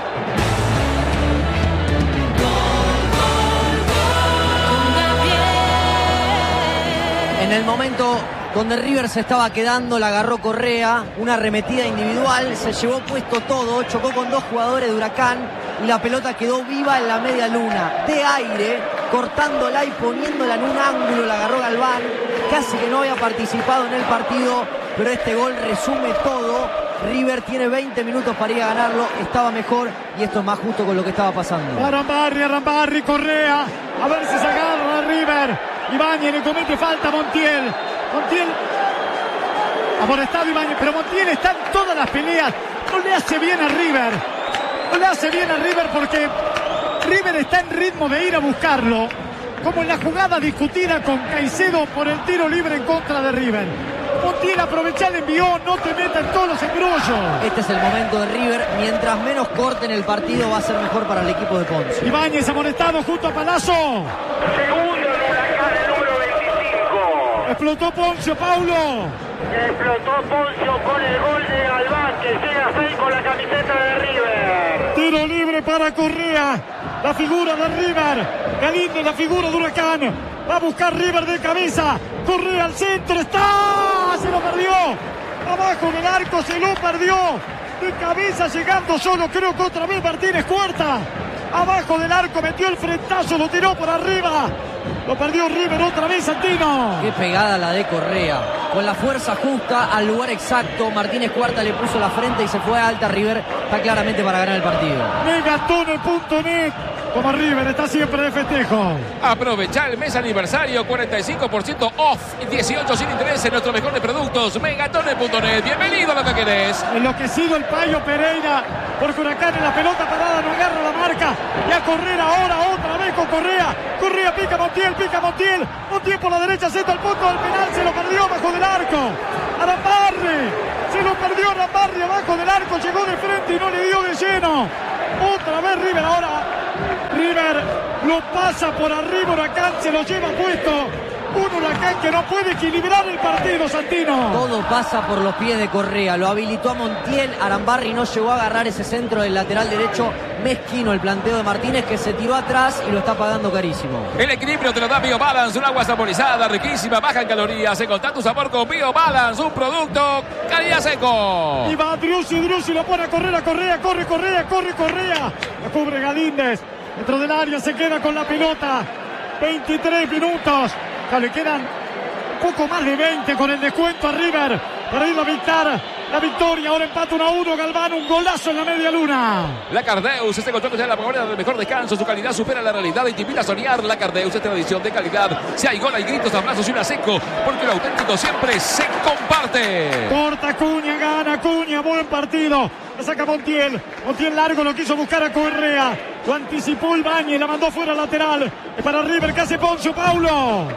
S2: En el momento donde River se estaba quedando, la agarró Correa, una arremetida individual, se llevó puesto todo, chocó con dos jugadores de Huracán y la pelota quedó viva en la media luna, de aire, cortándola y poniéndola en un ángulo, la agarró Galván, casi que no había participado en el partido, pero este gol resume todo. River tiene veinte minutos para ir a ganarlo, estaba mejor y esto es más justo con lo que estaba pasando.
S1: Arambarri, Arambarri, Correa, a ver si se agarra River. Ibáñez le comete falta a Montiel. Montiel amonestado Ibáñez, pero Montiel está en todas las peleas. No le hace bien a River. No le hace bien a River porque River está en ritmo de ir a buscarlo. Como en la jugada discutida con Caicedo por el tiro libre en contra de River. Montiel aprovecha el envío, no te meta en todos los embrollos.
S2: Este es el momento de River. Mientras menos corten el partido va a ser mejor para el equipo de Ponce.
S1: Ibáñez amonestado junto a Palazzo.
S6: Segundo en Huracán, el número veinticinco.
S1: Explotó Poncio, Paulo.
S6: Explotó Poncio con el gol de Galván, que llega a seis con la camiseta de River.
S1: Tiro libre para Correa. La figura de River. Galíndez, la figura de Huracán. Va a buscar River de cabeza. Correa al centro. ¡Está! Se lo perdió. Abajo del arco se lo perdió. De cabeza llegando solo, creo que otra vez Martínez Cuarta. Abajo del arco metió el frentazo, lo tiró por arriba. Lo perdió River otra vez, Santino.
S2: Qué pegada la de Correa. Con la fuerza justa al lugar exacto. Martínez Cuarta le puso la frente y se fue a alta. River está claramente para ganar el partido.
S1: Megatone punto net. Como River está siempre de festejo.
S3: Aprovecha el mes aniversario, cuarenta y cinco por ciento off y dieciocho sin interés en nuestros mejores productos. Megatone punto net. Bienvenido a lo que querés.
S1: Enloquecido el Payo Pereira. Porque Huracán en la pelota parada no agarra la marca. Y a correr ahora otra vez con Correa. Correa pica Montiel, pica Montiel. Montiel por la derecha, centro al punto del penal. Se lo perdió bajo del arco. Arambarri. Se lo perdió Arambarri abajo del arco. Llegó de frente y no le dio de lleno. Otra vez River ahora. River lo pasa por arriba, Huracán se lo lleva puesto. Un Huracán que no puede equilibrar el partido, Santino.
S2: Todo pasa por los pies de Correa. Lo habilitó a Montiel. Arambarri no llegó a agarrar ese centro del lateral derecho. Mezquino el planteo de Martínez, que se tiró atrás y lo está pagando carísimo.
S3: El equilibrio te lo da BioBalance, un agua saborizada, riquísima, baja en calorías. Encontrá tu sabor con BioBalance, un producto calidad seco.
S1: Y va Driussi, Driussi lo pone a correr a Correa, corre Correa, corre Correa. Lo cubre Galíndez. Dentro del área se queda con la pelota. veintitrés minutos. Ya le quedan un poco más de veinte con el descuento a River para ir a dictar la victoria. Ahora empata uno a uno. Galván, un golazo en la media luna.
S3: La Cardeus, este contrato ya la primera del mejor descanso. Su calidad supera la realidad y te invita a soñar. La Cardeus es tradición de calidad. Si hay gol, hay gritos, abrazos y una seco. Porque lo auténtico siempre se comparte.
S1: Corta Acuña, gana Acuña. Buen partido. La saca Montiel. Montiel largo, lo quiso buscar a Correa. Lo anticipó Ibáñez, la mandó fuera lateral. Es para River, que hace Poncio, Paulo.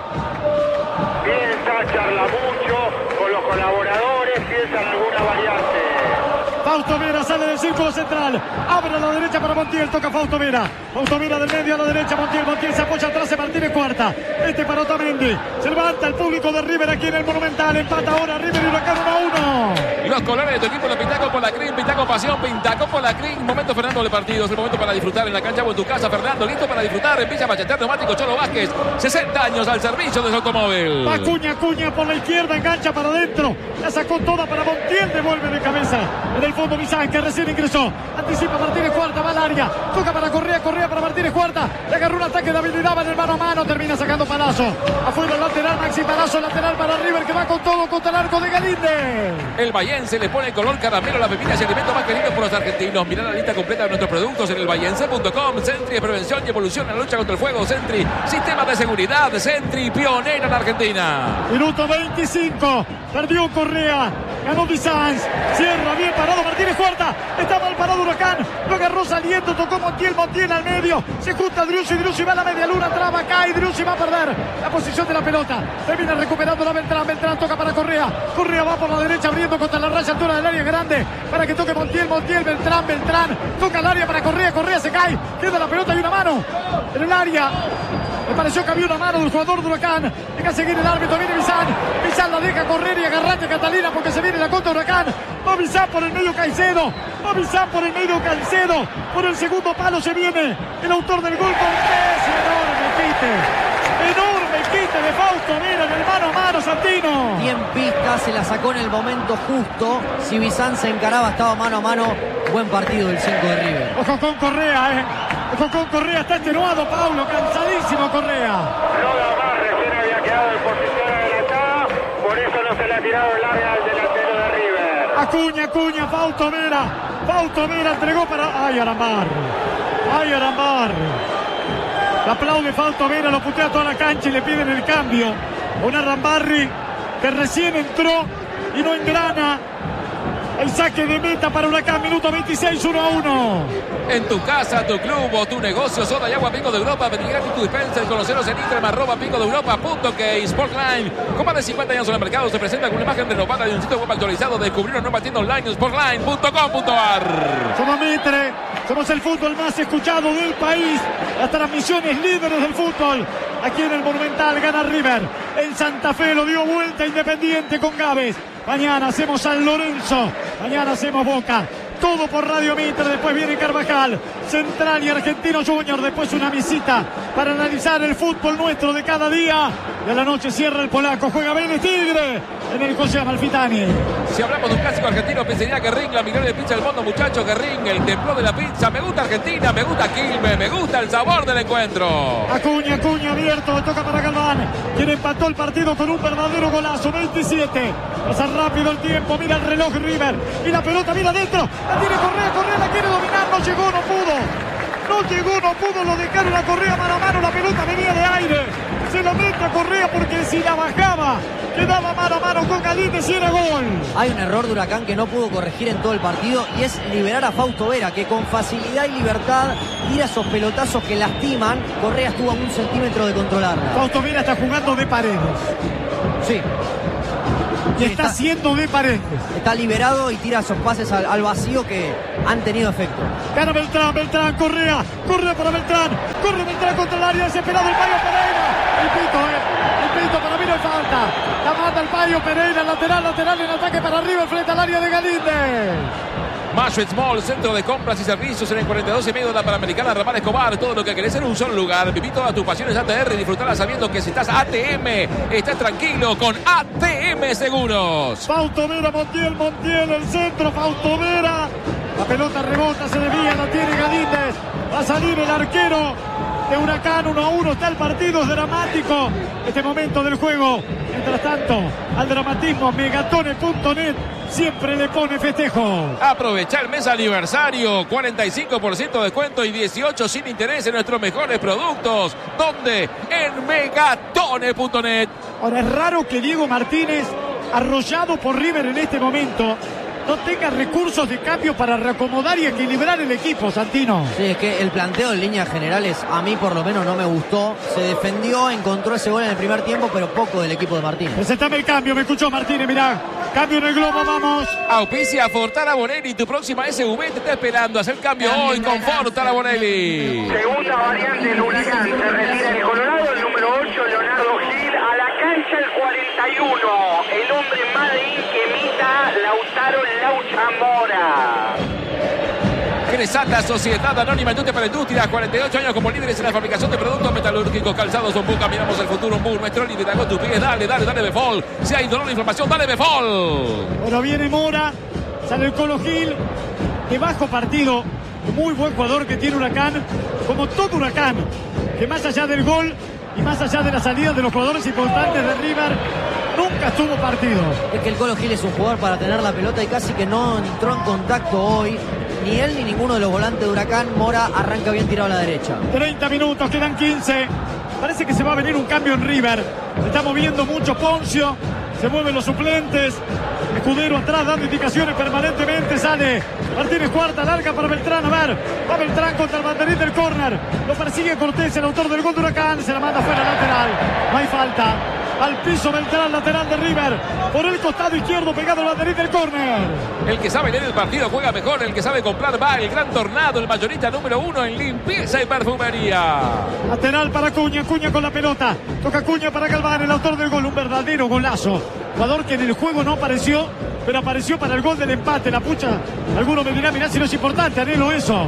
S6: Piensa, charla mucho con los colaboradores, piensa en alguna variante.
S1: Fausto Vera sale del círculo central. Abre a la derecha para Montiel. Toca Fausto Vera. Fausto Vera del medio a la derecha. Montiel. Montiel se apoya atrás de Martínez Cuarta. Este para Otamendi. Se levanta el público de River aquí en el Monumental. Empata ahora River y Huracán uno a uno.
S3: Los colores de tu equipo lo pinta con Polacrín. Pinta con pasión. Pinta con Polacrín. Momento Fernando del partido. Es el momento para disfrutar en la cancha o en tu casa. Fernando listo para disfrutar en Villa Macheter Neumático Cholo Vázquez. sesenta años al servicio de su automóvil.
S1: Acuña, Acuña por la izquierda. Engancha para adentro. La sacó toda para Montiel. Devuelve de cabeza. En el fondo Bizán, que recién ingresó. Anticipa Martínez Cuarta. Va al área. Toca para Correa. Correa para Martínez Cuarta. Le agarró un ataque de habilidad en el mano a mano. Termina sacando Palazzo. Afuera el lateral. Maxi Palazzo. Lateral para River, que va con todo contra el arco de Galíndez.
S3: El Bahiense le pone color caramelo a las bebidas y alimentos más queridos por los argentinos. Mirá la lista completa de nuestros productos en el bahiense punto com. Sentry de prevención y evolución en la lucha contra el fuego. Sentry, sistema de seguridad. Sentry, pionera en Argentina.
S1: Minuto veinticinco. Perdió Correa. Ganó Bizanz. Cierra bien parado Martínez Cuarta. Está mal parado Huracán. Lo agarró saliendo. Tocó Montiel. Montiel al medio. Se junta Driussi. Driussi va a la media luna. Traba. Cae. Driussi va a perder la posición de la pelota. Termina recuperando la Beltrán. Beltrán toca para Correa. Correa va por la derecha abriendo contra la raya altura del área grande. Para que toque Montiel. Montiel. Beltrán. Beltrán. Toca el área para Correa. Correa se cae. Queda la pelota y una mano en el área. Me pareció que había una mano del jugador de Huracán. Deja seguir el árbitro. Viene Bizán. Bizán la deja correr y agarrate Catalina porque se viene la contra Huracán. Va Bizán por el medio Caicedo. Va Bizán por el medio Caicedo. Por el segundo palo se viene el autor del gol Cortés. Enorme quite. Enorme quite de Fausto Vera en el mano a mano Santino.
S2: Bien pista, se la sacó en el momento justo. Si Bizán se encaraba, estaba mano a mano. Buen partido del cinco de River.
S1: Ojo con Correa, eh. Ojo con Correa, está extenuado Paulo, cansadísimo Correa.
S4: No da más, recién había quedado en posición adelantada, por eso no se le ha tirado el área al delantero de River.
S1: Acuña, Acuña, Fausto Vera. Fausto Vera entregó para... ¡Ay, Arambar! ¡Ay, Arambar! Le aplaude Fausto Vera, lo putea toda la cancha y le piden el cambio. Un Arambarri que recién entró y no engrana. El saque de meta para Huracán, minuto veintiséis, uno a uno.
S3: En tu casa, tu club o tu negocio, soda y agua Pingo de Europa. Pedir gratis tu dispensa y conocerlos en Instagram, arroba pingo de Europa punto k. Sportline, con más de cincuenta años en el mercado, se presenta con una imagen renovada y un sitio web actualizado. Descubrir una nueva tienda online en sportline punto com punto a r.
S1: Somos Mitre, somos el fútbol más escuchado del país. Las transmisiones líderes del fútbol. Aquí en el Monumental gana River. En Santa Fe lo dio vuelta Independiente con Gávez. Mañana hacemos San Lorenzo. Mañana hacemos Boca. Todo por Radio Mitre. Después viene Carvajal, Central y Argentino Junior. Después una visita para analizar el fútbol nuestro de cada día. Y a la noche cierra el polaco. Juega Vélez Tigre en el José Amalfitani.
S3: Si hablamos de un clásico argentino, pizzería Guerrín, la mejor de pizza del mundo, muchachos. Guerrín, el templo de la pizza. Me gusta Argentina, me gusta Quilmes, me gusta el sabor del encuentro.
S1: Acuña, Acuña abierto, toca para Galván, quien empató el partido con un verdadero golazo. veintisiete, pasa rápido el tiempo, mira el reloj River y la pelota, mira adentro, la tiene Correa, Correa la quiere dominar, no llegó, no pudo. No llegó, no pudo, lo dejaron a Correa mano a mano, la pelota venía de aire. Se la mete a Correa porque si la bajaba, quedaba mano a mano con Galíndez y era gol.
S2: Hay un error de Huracán que no pudo corregir en todo el partido y es liberar a Fausto Vera, que con facilidad y libertad tira esos pelotazos que lastiman. Correa estuvo a un centímetro de controlarla.
S1: Fausto Vera está jugando de Paredes.
S2: Sí.
S1: Y está, está haciendo de Paredes.
S2: Está liberado y tira esos pases al, al vacío que han tenido efecto.
S1: Gana Beltrán, Beltrán, Correa, Correa para Beltrán, corre Beltrán contra el área, desesperado el Payo Pereira. El pito, eh, el pito, para mí no hay falta. La mata el Payo Pereira, lateral, lateral en ataque para River frente al área de Galíndez.
S3: Mashwitz Mall, centro de compras y servicios en el cuarenta y dos y medio de la Panamericana Ramal Escobar. Todo lo que querés en un solo lugar. Viví todas tus pasiones A T R y disfrutarlas sabiendo que si estás A T M, estás tranquilo con A T M Seguros.
S1: Fausto Vera, Montiel, Montiel, el centro, Fausto Vera. La pelota rebota, se desvía, la tiene Galíndez. Va a salir el arquero de Huracán, uno a uno. Está el partido, es dramático este momento del juego. Mientras tanto, al dramatismo, megatone punto net siempre le pone festejo.
S3: Aprovecha el mes aniversario, cuarenta y cinco por ciento de descuento y dieciocho sin interés en nuestros mejores productos. ¿Dónde? En megatone punto net.
S1: Ahora es raro que Diego Martínez, arrollado por River en este momento, no tenga recursos de cambio para reacomodar y equilibrar el equipo, Santino.
S2: Sí, es que el planteo en líneas generales a mí por lo menos no me gustó. Se defendió, encontró ese gol en el primer tiempo, pero poco del equipo de Martínez.
S1: Presentame el cambio, me escuchó Martínez, mirá. Cambio en el globo, vamos.
S3: Auspicia Fortara Bonelli, tu próxima S U V te está esperando. Hacer cambio hoy con Fortara Bonelli.
S6: Segunda variante del Huracán, se retira el Colorado, el número ocho, Leonardo Gil, a la cancha el cuarenta y uno. El hombre Madrid que imita Lautaro Laucha Mora.
S3: Cresata, Sociedad Anónima Industria para Industria, cuarenta y ocho años como líderes en la fabricación de productos metalúrgicos, calzados, Zumbuca, miramos el futuro, un boom, nuestro líder, hago tus pies, dale, dale, dale, Befol. Si hay dolor o inflamación, dale, Befol.
S1: Bueno, viene Mora, sale el Colo Gil, de bajo partido, muy buen jugador que tiene Huracán, como todo Huracán, que más allá del gol y más allá de la salida de los jugadores importantes de River, nunca estuvo partido.
S2: Es que el Colo Gil es un jugador para tener la pelota y casi que no entró en contacto hoy. Ni él ni ninguno de los volantes de Huracán. Mora arranca bien tirado a la derecha.
S1: treinta minutos, quedan quince. Parece que se va a venir un cambio en River. Se está moviendo mucho Poncio. Se mueven los suplentes. Escudero atrás dando indicaciones permanentemente. Sale Martínez Cuarta, larga para Beltrán. A ver, va Beltrán contra el banderín del córner. Lo persigue Cortés, el autor del gol de Huracán. Se la manda fuera lateral. No hay falta. Al piso Beltrán, lateral de River. Por el costado izquierdo, pegado al banderín del córner.
S3: El que sabe leer el partido juega mejor. El que sabe comprar va. El gran Tornado, el mayorista número uno en limpieza y perfumería.
S1: Lateral para Cuña, Cuña con la pelota. Toca Cuña para Galván, el autor del gol. Un verdadero golazo. Jugador que en el juego no apareció, pero apareció para el gol del empate. La pucha, alguno me dirá, mirá si no es importante, anhelo eso.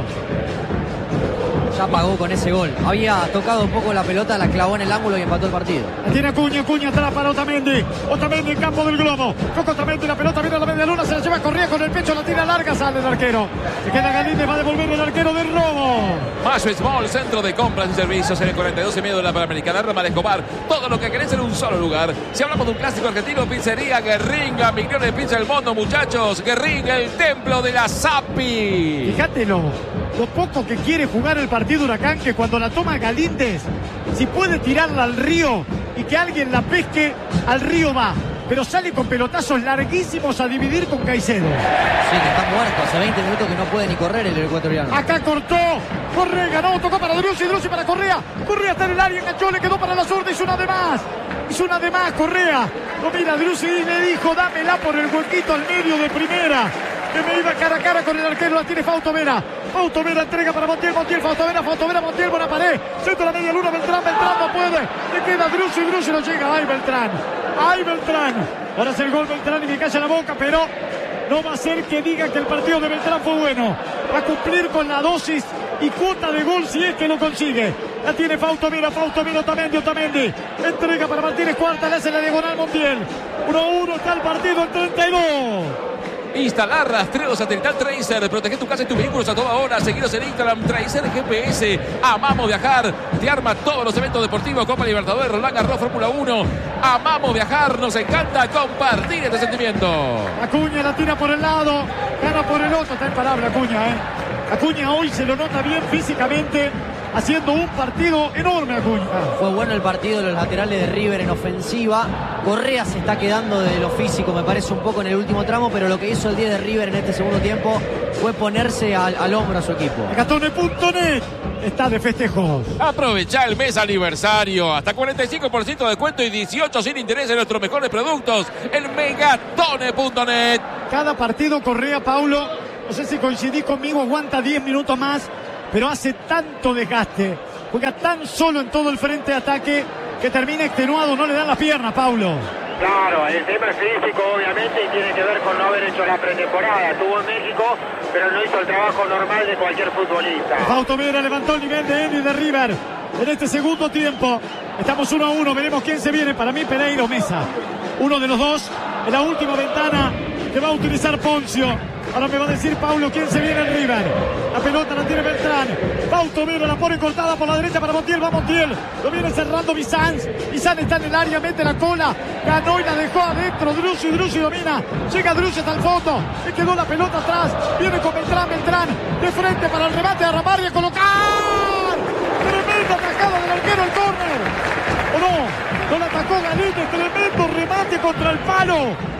S2: Ya pagó con ese gol. Había tocado un poco la pelota, la clavó en el ángulo y empató el partido.
S1: La tiene Cuña, Cuña atrás para Otamendi. Otamendi en campo del globo. Toca Otamendi, la pelota viene a la media luna, se la lleva Correa con el pecho, la tira larga, sale el arquero. Se queda Galíndez, va a devolver el arquero del robo.
S3: Mayo Small, centro de compras y servicios en el cuarenta y dos y medio de la Panamericana. Rama de Escobar, todo lo que querés en un solo lugar. Si hablamos de un clásico argentino, pizzería Guerringa, millones de pizza del mundo, muchachos. Guerringa, el templo de la Sapi.
S1: Fíjate lo, lo poco que quiere jugar el partido Huracán, que cuando la toma Galíndez, si puede tirarla al río y que alguien la pesque, al río va. Pero sale con pelotazos larguísimos a dividir con Caicedo.
S2: Sí, que está muerto. Hace veinte minutos que no puede ni correr el ecuatoriano.
S1: Acá cortó. Correa ganó. Tocó para Driussi. Driussi para Correa. Correa está en el área. Enganchó. Le quedó para la zurda. Hizo una de más. Hizo una de más. Correa. Lo mira Driussi y le dijo: dámela por el huequito al medio de primera. Que me iba cara a cara con el arquero. La tiene Fausto Vera. Fausto Vera entrega para Montiel. Montiel, Fausto Vera. Fausto Vera, Montiel. Buena pared. Centro de la media luna. Beltrán. Beltrán no puede. Le queda Driussi. Driussi no llega. Ay, Beltrán. Ay, Beltrán. Ahora hace el gol Beltrán y me calla la boca, pero no va a ser que diga que el partido de Beltrán fue bueno. Va a cumplir con la dosis y cuota de gol si es que lo consigue. La tiene Fausto Vera, Fausto Vera, Otamendi, Otamendi. Entrega para Martínez Cuarta, le hace la diagonal Montiel. uno a uno está el partido en treinta y dos.
S3: Instalar rastreo satelital Tracer. Protege tu casa y tus vehículos a toda hora. Seguiros en Instagram, Tracer G P S. Amamos viajar. Te arma todos los eventos deportivos. Copa Libertadores, Roland Garros, Fórmula uno. Amamos viajar. Nos encanta compartir este sentimiento.
S1: Acuña la tira por el lado. Gana por el otro. Está imparable Acuña, ¿eh? Acuña hoy se lo nota bien físicamente. Haciendo un partido enorme Acuña.
S2: Fue bueno el partido de los laterales de River en ofensiva. Correa se está quedando de lo físico, me parece, un poco en el último tramo, pero lo que hizo el diez de River en este segundo tiempo fue ponerse al, al hombro a su equipo.
S1: Megatone punto net está de festejos.
S3: Aprovecha el mes aniversario. Hasta cuarenta y cinco por ciento de descuento y dieciocho sin interés en nuestros mejores productos. El Megatone punto net.
S1: Cada partido Correa, Paulo, no sé si coincidís conmigo, aguanta diez minutos más, pero hace tanto desgaste. Juega tan solo en todo el frente de ataque que termina extenuado, no le dan las piernas, Paulo.
S4: Claro, el tema es físico obviamente y tiene que ver con no haber hecho la pretemporada. Estuvo en México, pero no hizo el trabajo normal de cualquier futbolista.
S1: Fausto Vera levantó el nivel de Eni de River en este segundo tiempo. Estamos uno a uno, veremos quién se viene. Para mí Pereira o Mesa. Uno de los dos en la última ventana que va a utilizar Poncio. Ahora me va a decir Paulo quién se viene en River. La pelota la tiene Beltrán. Fausto Vera la pone cortada por la derecha para Montiel. Va Montiel. Lo viene cerrando Bizanz. Bizanz está en el área, mete la cola. Ganó y la dejó adentro. Driussi, Driussi domina. Llega Driussi hasta el fondo. Le quedó la pelota atrás. Viene con Beltrán, Beltrán. De frente para el remate a Ramar y a colocar. Tremenda atajada del arquero al córner. ¿O no? No la atacó Galíndez. Tremendo remate contra el palo.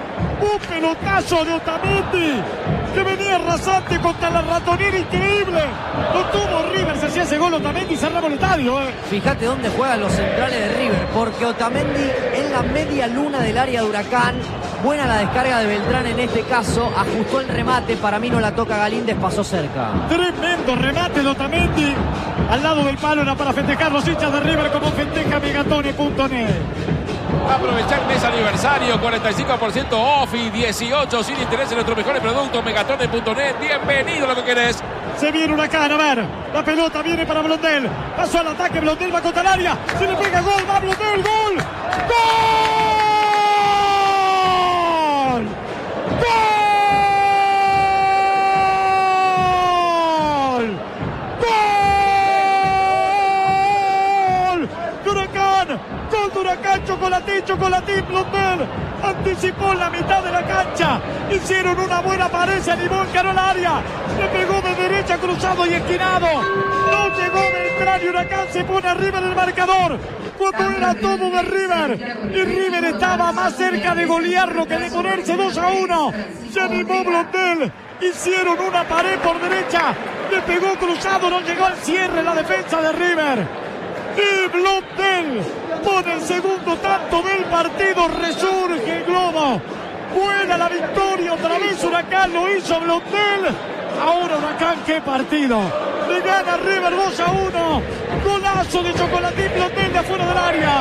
S1: Un pelotazo de Otamendi que venía rasante contra la ratonera, increíble. No tuvo River, se hacía ese gol Otamendi y cerramos el estadio. Eh.
S2: Fíjate dónde juegan los centrales de River, porque Otamendi en la media luna del área de Huracán. Buena la descarga de Beltrán en este caso, ajustó el remate, para mí no la toca Galíndez, pasó cerca.
S1: Tremendo remate de Otamendi. Al lado del palo era para festejar los hinchas de River como festeja Megatone punto net.
S3: Aprovechar el mes aniversario, cuarenta y cinco por ciento off y dieciocho sin interés en nuestros mejores productos. Megatone punto net, bienvenido a lo que querés.
S1: Se viene Huracán, a ver, la pelota viene para Blondel. Pasó al ataque, Blondel va contra el área. Se le pega gol, va Blondel, gol. ¡Gol! ¡Gol! ¡Gol! ¡De Huracán! ¡Gol de Huracán! Chocolatín, Chocolatín, Blondel anticipó en la mitad de la cancha. Hicieron una buena pared, se animó, encaró el área. Le pegó de derecha, cruzado y esquinado. No llegó Beltrán y Huracán se pone arriba en el marcador. cuando era todo de River. Y River estaba más cerca de golearlo que de ponerse dos a uno. Se animó Blondel. Hicieron una pared por derecha. Le pegó cruzado, no llegó al cierre la defensa de River. Y Blondel pone el segundo tanto del partido. Resurge el globo. Buena la victoria, otra vez Huracán, lo hizo Blondel. Ahora Huracán, qué partido. Le gana River dos a uno. Golazo de Chocolatín Blondel de afuera del área.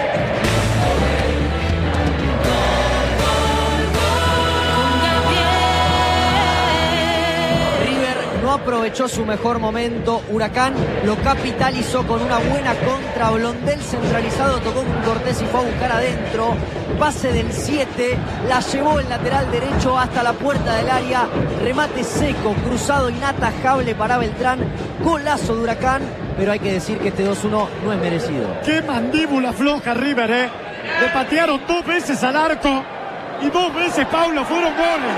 S2: No aprovechó su mejor momento. Huracán lo capitalizó con una buena contra. Blondel centralizado tocó con Cortés y fue a buscar adentro. Pase del siete, la llevó el lateral derecho hasta la puerta del área. Remate seco, cruzado, inatajable para Beltrán. Golazo de Huracán, pero hay que decir que este dos uno no es merecido.
S1: Qué mandíbula floja River, ¿eh? Le patearon dos veces al arco y dos veces, Paulo, fueron goles.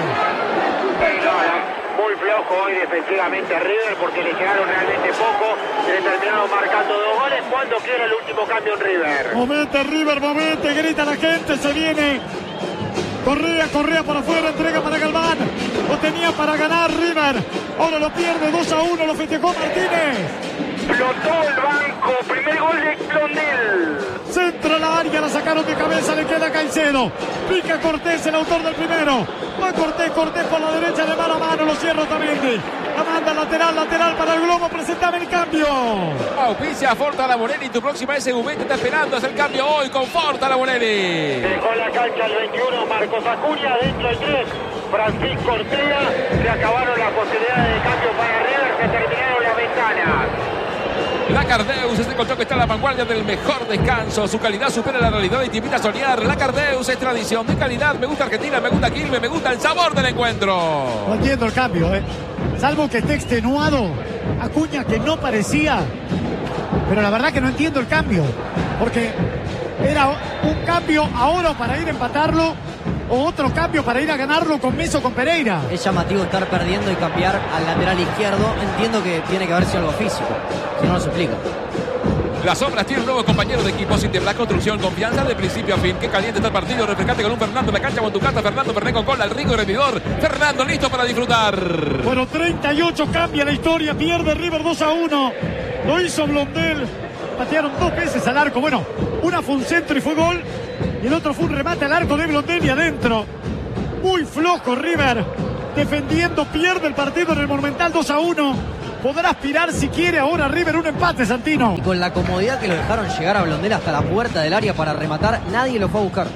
S4: Muy flojo hoy defensivamente River porque le llegaron realmente poco, le terminaron marcando dos goles. Cuando quiera el último cambio en River.
S1: Movete River, movete, grita la gente, se viene. Correa, Correa por afuera, entrega para Galván. Lo tenía para ganar River. Ahora lo pierde dos a uno, lo festejó Martínez.
S6: Flotó el banco, primer gol de Blondel.
S1: Centra la área, la sacaron de cabeza, le queda Caicedo. Pica Cortés, el autor del primero. Va Cortés, Cortés por la derecha de mano a mano, lo cierra Otamendi. La manda lateral, lateral para el globo, presentame el cambio.
S3: Auspicia Forta La Morelli, tu próxima S U V te está esperando, haz el cambio hoy con Forta La Morelli.
S4: Dejó la cancha el veintiuno, Marcos Acuña, dentro el tres, Francisco Ortega. Se acabaron las posibilidades de cambio para River, se terminaron las ventanas.
S3: Lacardeus es el colchón que está a la vanguardia del mejor descanso. Su calidad supera la realidad y te invita a soñar. Lacardeus es tradición de calidad. Me gusta Argentina, me gusta Quilmes, me gusta el sabor del encuentro.
S1: No entiendo el cambio, ¿eh? Salvo que esté extenuado. Acuña, que no parecía. Pero la verdad que no entiendo el cambio. Porque era un cambio ahora para ir a empatarlo o otro cambio para ir a ganarlo con Meso o con Pereira.
S2: Es llamativo estar perdiendo y cambiar al lateral izquierdo. Entiendo que tiene que haber sido algo físico, si no, no se explica.
S3: Las Sombras tiene un nuevo compañero de equipo. Cinterblack, construcción, confianza de principio a fin. Qué caliente está el partido. Refrescante con un Fernando en la cancha con tu casa. Fernando Ferné con cola, el rico y rendidor. Fernando listo para disfrutar.
S1: Bueno, treinta y ocho, cambia la historia. Pierde River dos a uno. Lo hizo Blondel. Patearon dos veces al arco. Bueno, una fue un centro y fue gol. Y el otro fue un remate al arco de Blondel y adentro. Muy flojo River. Defendiendo, pierde el partido en el Monumental dos a uno. Podrá aspirar si quiere ahora River un empate, Santino.
S2: Y con la comodidad que lo dejaron llegar a Blondel hasta la puerta del área para rematar, nadie lo fue a buscar.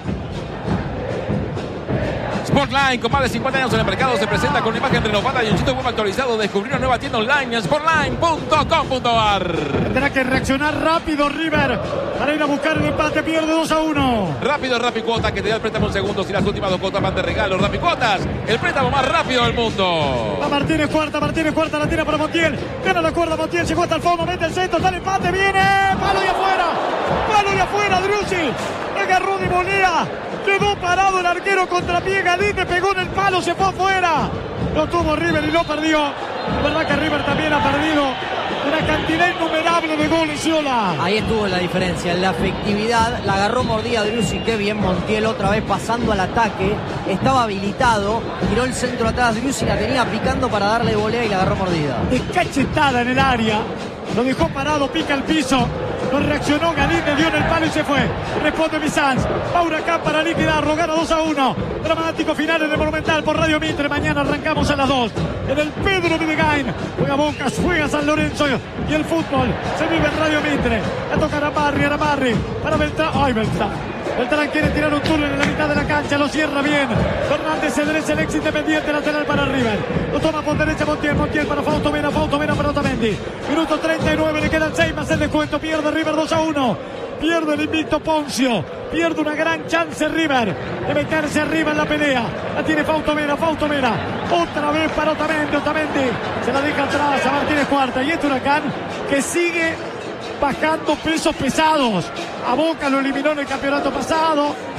S3: Sportline, con más de cincuenta años en el mercado, se presenta con una imagen renovada y un sitio web actualizado. Descubrir una nueva tienda online en sportline punto com punto a r.
S1: Tendrá que reaccionar rápido River para ir a buscar el empate. Pierde dos a uno.
S3: Rápido Rapicuota, que te da el préstamo en segundos y las últimas dos cuotas van de regalo. Rapicuotas, el préstamo más rápido del mundo.
S1: A Martínez cuarta, Martínez cuarta, la tira para Montiel. Gana la cuerda Montiel, llegó hasta el fondo, mete el centro, está el empate, viene. Palo y afuera, palo y afuera, Driussi. Agarró de volea. Quedó parado el arquero contra pie, Galín le pegó en el palo, se fue afuera. Lo tuvo River y lo perdió. La verdad que River también ha perdido una cantidad innumerable de goles, Iola.
S2: Ahí estuvo la diferencia, en la efectividad. La agarró mordida Driussi, qué bien Montiel otra vez pasando al ataque. Estaba habilitado, tiró el centro atrás, Driussi la tenía picando para darle volea y la agarró mordida.
S1: Descachetada en el área, lo dejó parado, pica el piso. No reaccionó, Galín le dio en el palo y se fue. Responde Bizanz. Va Huracán para liquidarlo. Gana dos a uno. Dramático final en el Monumental por Radio Mitre. Mañana arrancamos a las dos. En el Pedro Videgain. Juega Boca, juega San Lorenzo. Y el fútbol se vive en Radio Mitre. La toca Aramarri, Aramarri. Para Beltrán. Ay, Beltrán. Beltrán quiere tirar un túnel en la mitad de la cancha. Lo cierra bien. Fernández se derecha el ex Independiente. Lateral para River. Lo toma por derecha Montiel. Montiel para Fausto Mena. Fausto Mena para Otamendi. Minuto treinta y nueve. Le quedan seis más el descuento. Pierde River dos a uno. Pierde el invicto Poncio. Pierde una gran chance River de meterse arriba en la pelea. La tiene Fausto Mena. Fausto Mena. Otra vez para Otamendi. Otamendi se la deja atrás a Martínez Cuarta. Y este Huracán que sigue bajando pesos pesados. A Boca lo eliminó en el campeonato pasado.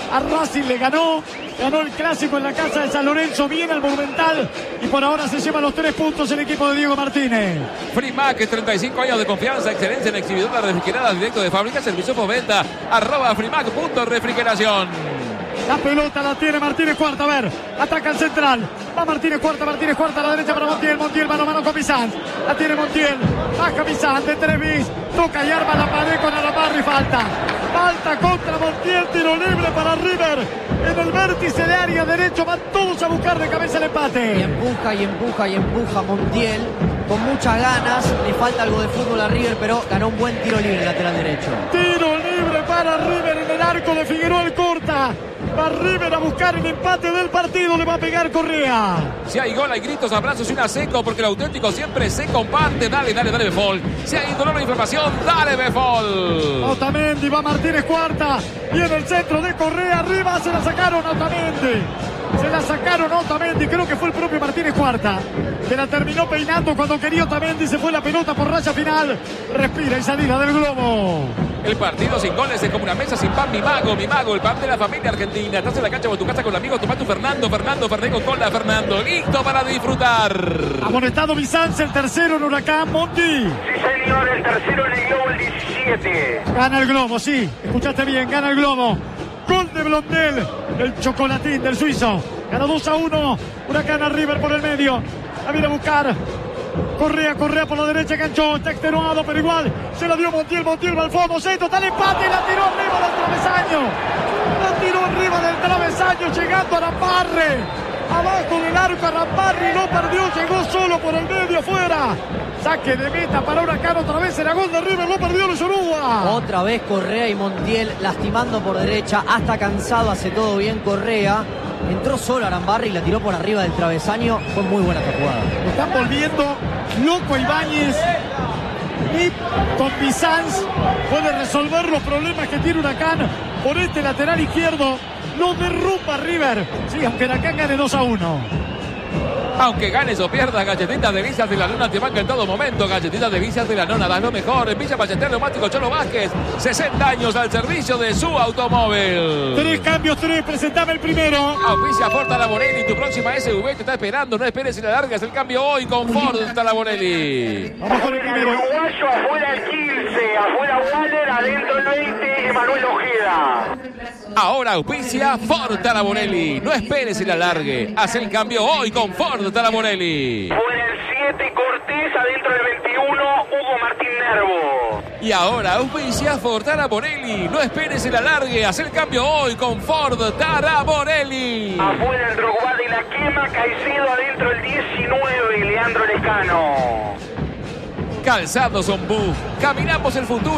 S1: A Racing le ganó, ganó el clásico en la casa de San Lorenzo, viene al Monumental y por ahora se lleva los tres puntos el equipo de Diego Martínez.
S3: Frimac, treinta y cinco años de confianza, excelencia en exhibidora refrigerada directo de fábrica, servicio postventa, arroba frimac punto refrigeración.
S1: La pelota la tiene Martínez Cuarta, a ver, ataca el central, va Martínez Cuarta, Martínez Cuarta a la derecha para Montiel, Montiel mano a mano con Bizán, la tiene Montiel, baja Bizán de tres bis, toca y arma la pared con Arabarri, falta, falta contra Montiel, tiro libre para River, en el vértice de área derecho, van todos a buscar de cabeza el empate.
S2: Y empuja y empuja y empuja Montiel, con muchas ganas, le falta algo de fútbol a River, pero ganó un buen tiro libre lateral derecho.
S1: Tiro libre para River en el arco de Figueroa el corta. Va River a buscar el empate del partido, le va a pegar Correa.
S3: Si hay gol, hay gritos, abrazos y una seco, porque el auténtico siempre se comparte. Dale, dale, dale, Befol. Si hay dolor o inflamación, dale, Befol.
S1: Otamendi, va Martínez Cuarta. Y en el centro de Correa, arriba se la sacaron a Otamendi. Se la sacaron a Otamendi, creo que fue el propio Martínez Cuarta. Que la terminó peinando cuando quería Otamendi, se fue la pelota por raya final. Respira y salida del globo.
S3: El partido sin goles es como una mesa sin pan. Mi mago, mi mago, el pan de la familia argentina. Estás en la cancha o en tu casa con amigos, tomá tu Fernando, Fernando, Ferné con cola, Fernando. Listo para disfrutar.
S1: Amonestado Bizanz, el tercero en Huracán, Monti.
S6: Sí, señor, el tercero en el Globo, el diecisiete.
S1: Gana el globo, sí, escuchaste bien, gana el globo. Gol de Blondel, el chocolatín del suizo. Gana dos a uno, Huracán a River por el medio. La viene a buscar. Correa, Correa por la derecha, ganchó, está extenuado, pero igual se la dio Montiel, Montiel va al fondo, centro, está el empate y la tiró arriba del travesaño. La tiró arriba del travesaño, llegando a Arambarre. Abajo del arco, Arambarre no perdió, llegó solo por el medio, afuera. Saque de meta para Huracán, otra vez era gol de River, lo perdió el Zorúa.
S2: Otra vez Correa y Montiel lastimando por derecha, hasta cansado, hace todo bien Correa. Entró solo Arambarri y la tiró por arriba del travesaño. Fue muy buena esta jugada.
S1: Están volviendo loco a Ibáñez. Y con Bizanz puede resolver los problemas que tiene Huracán por este lateral izquierdo. Lo derrumba River. Sí, aunque Huracán gane dos a uno.
S3: Aunque ganes o pierdas, galletitas delicias de la Nona te banca en todo momento. Galletitas delicias de la Nona, das lo mejor. En Villa Ballester, Neumático Cholo Vázquez. sesenta años al servicio de su automóvil.
S1: Tres cambios, tres. Presentame el primero.
S3: Auspicia Ford Talaborelli. Tu próxima S U V te está esperando. No esperes y la largas el cambio hoy con Ford Talaborelli.
S1: Vamos con el primero.
S6: Uruguayo, afuera el quince. Afuera Waller, adentro el veinte. Emanuel Ojeda.
S3: Ahora auspicia Ford Talaborelli. No esperes y la largue. Haz el cambio hoy con Ford Talaborelli.
S6: Fuera el siete, Cortés, adentro del veintiuno, Hugo Martín Nervo.
S3: Y ahora auspicia Ford Talaborelli. No esperes y la largue. Haz el cambio hoy con Ford Talaborelli.
S6: Afuera el Drogba de la quema, Caicedo adentro el diecinueve, Leandro Lescano.
S3: Calzados Ombú. Caminamos el futuro.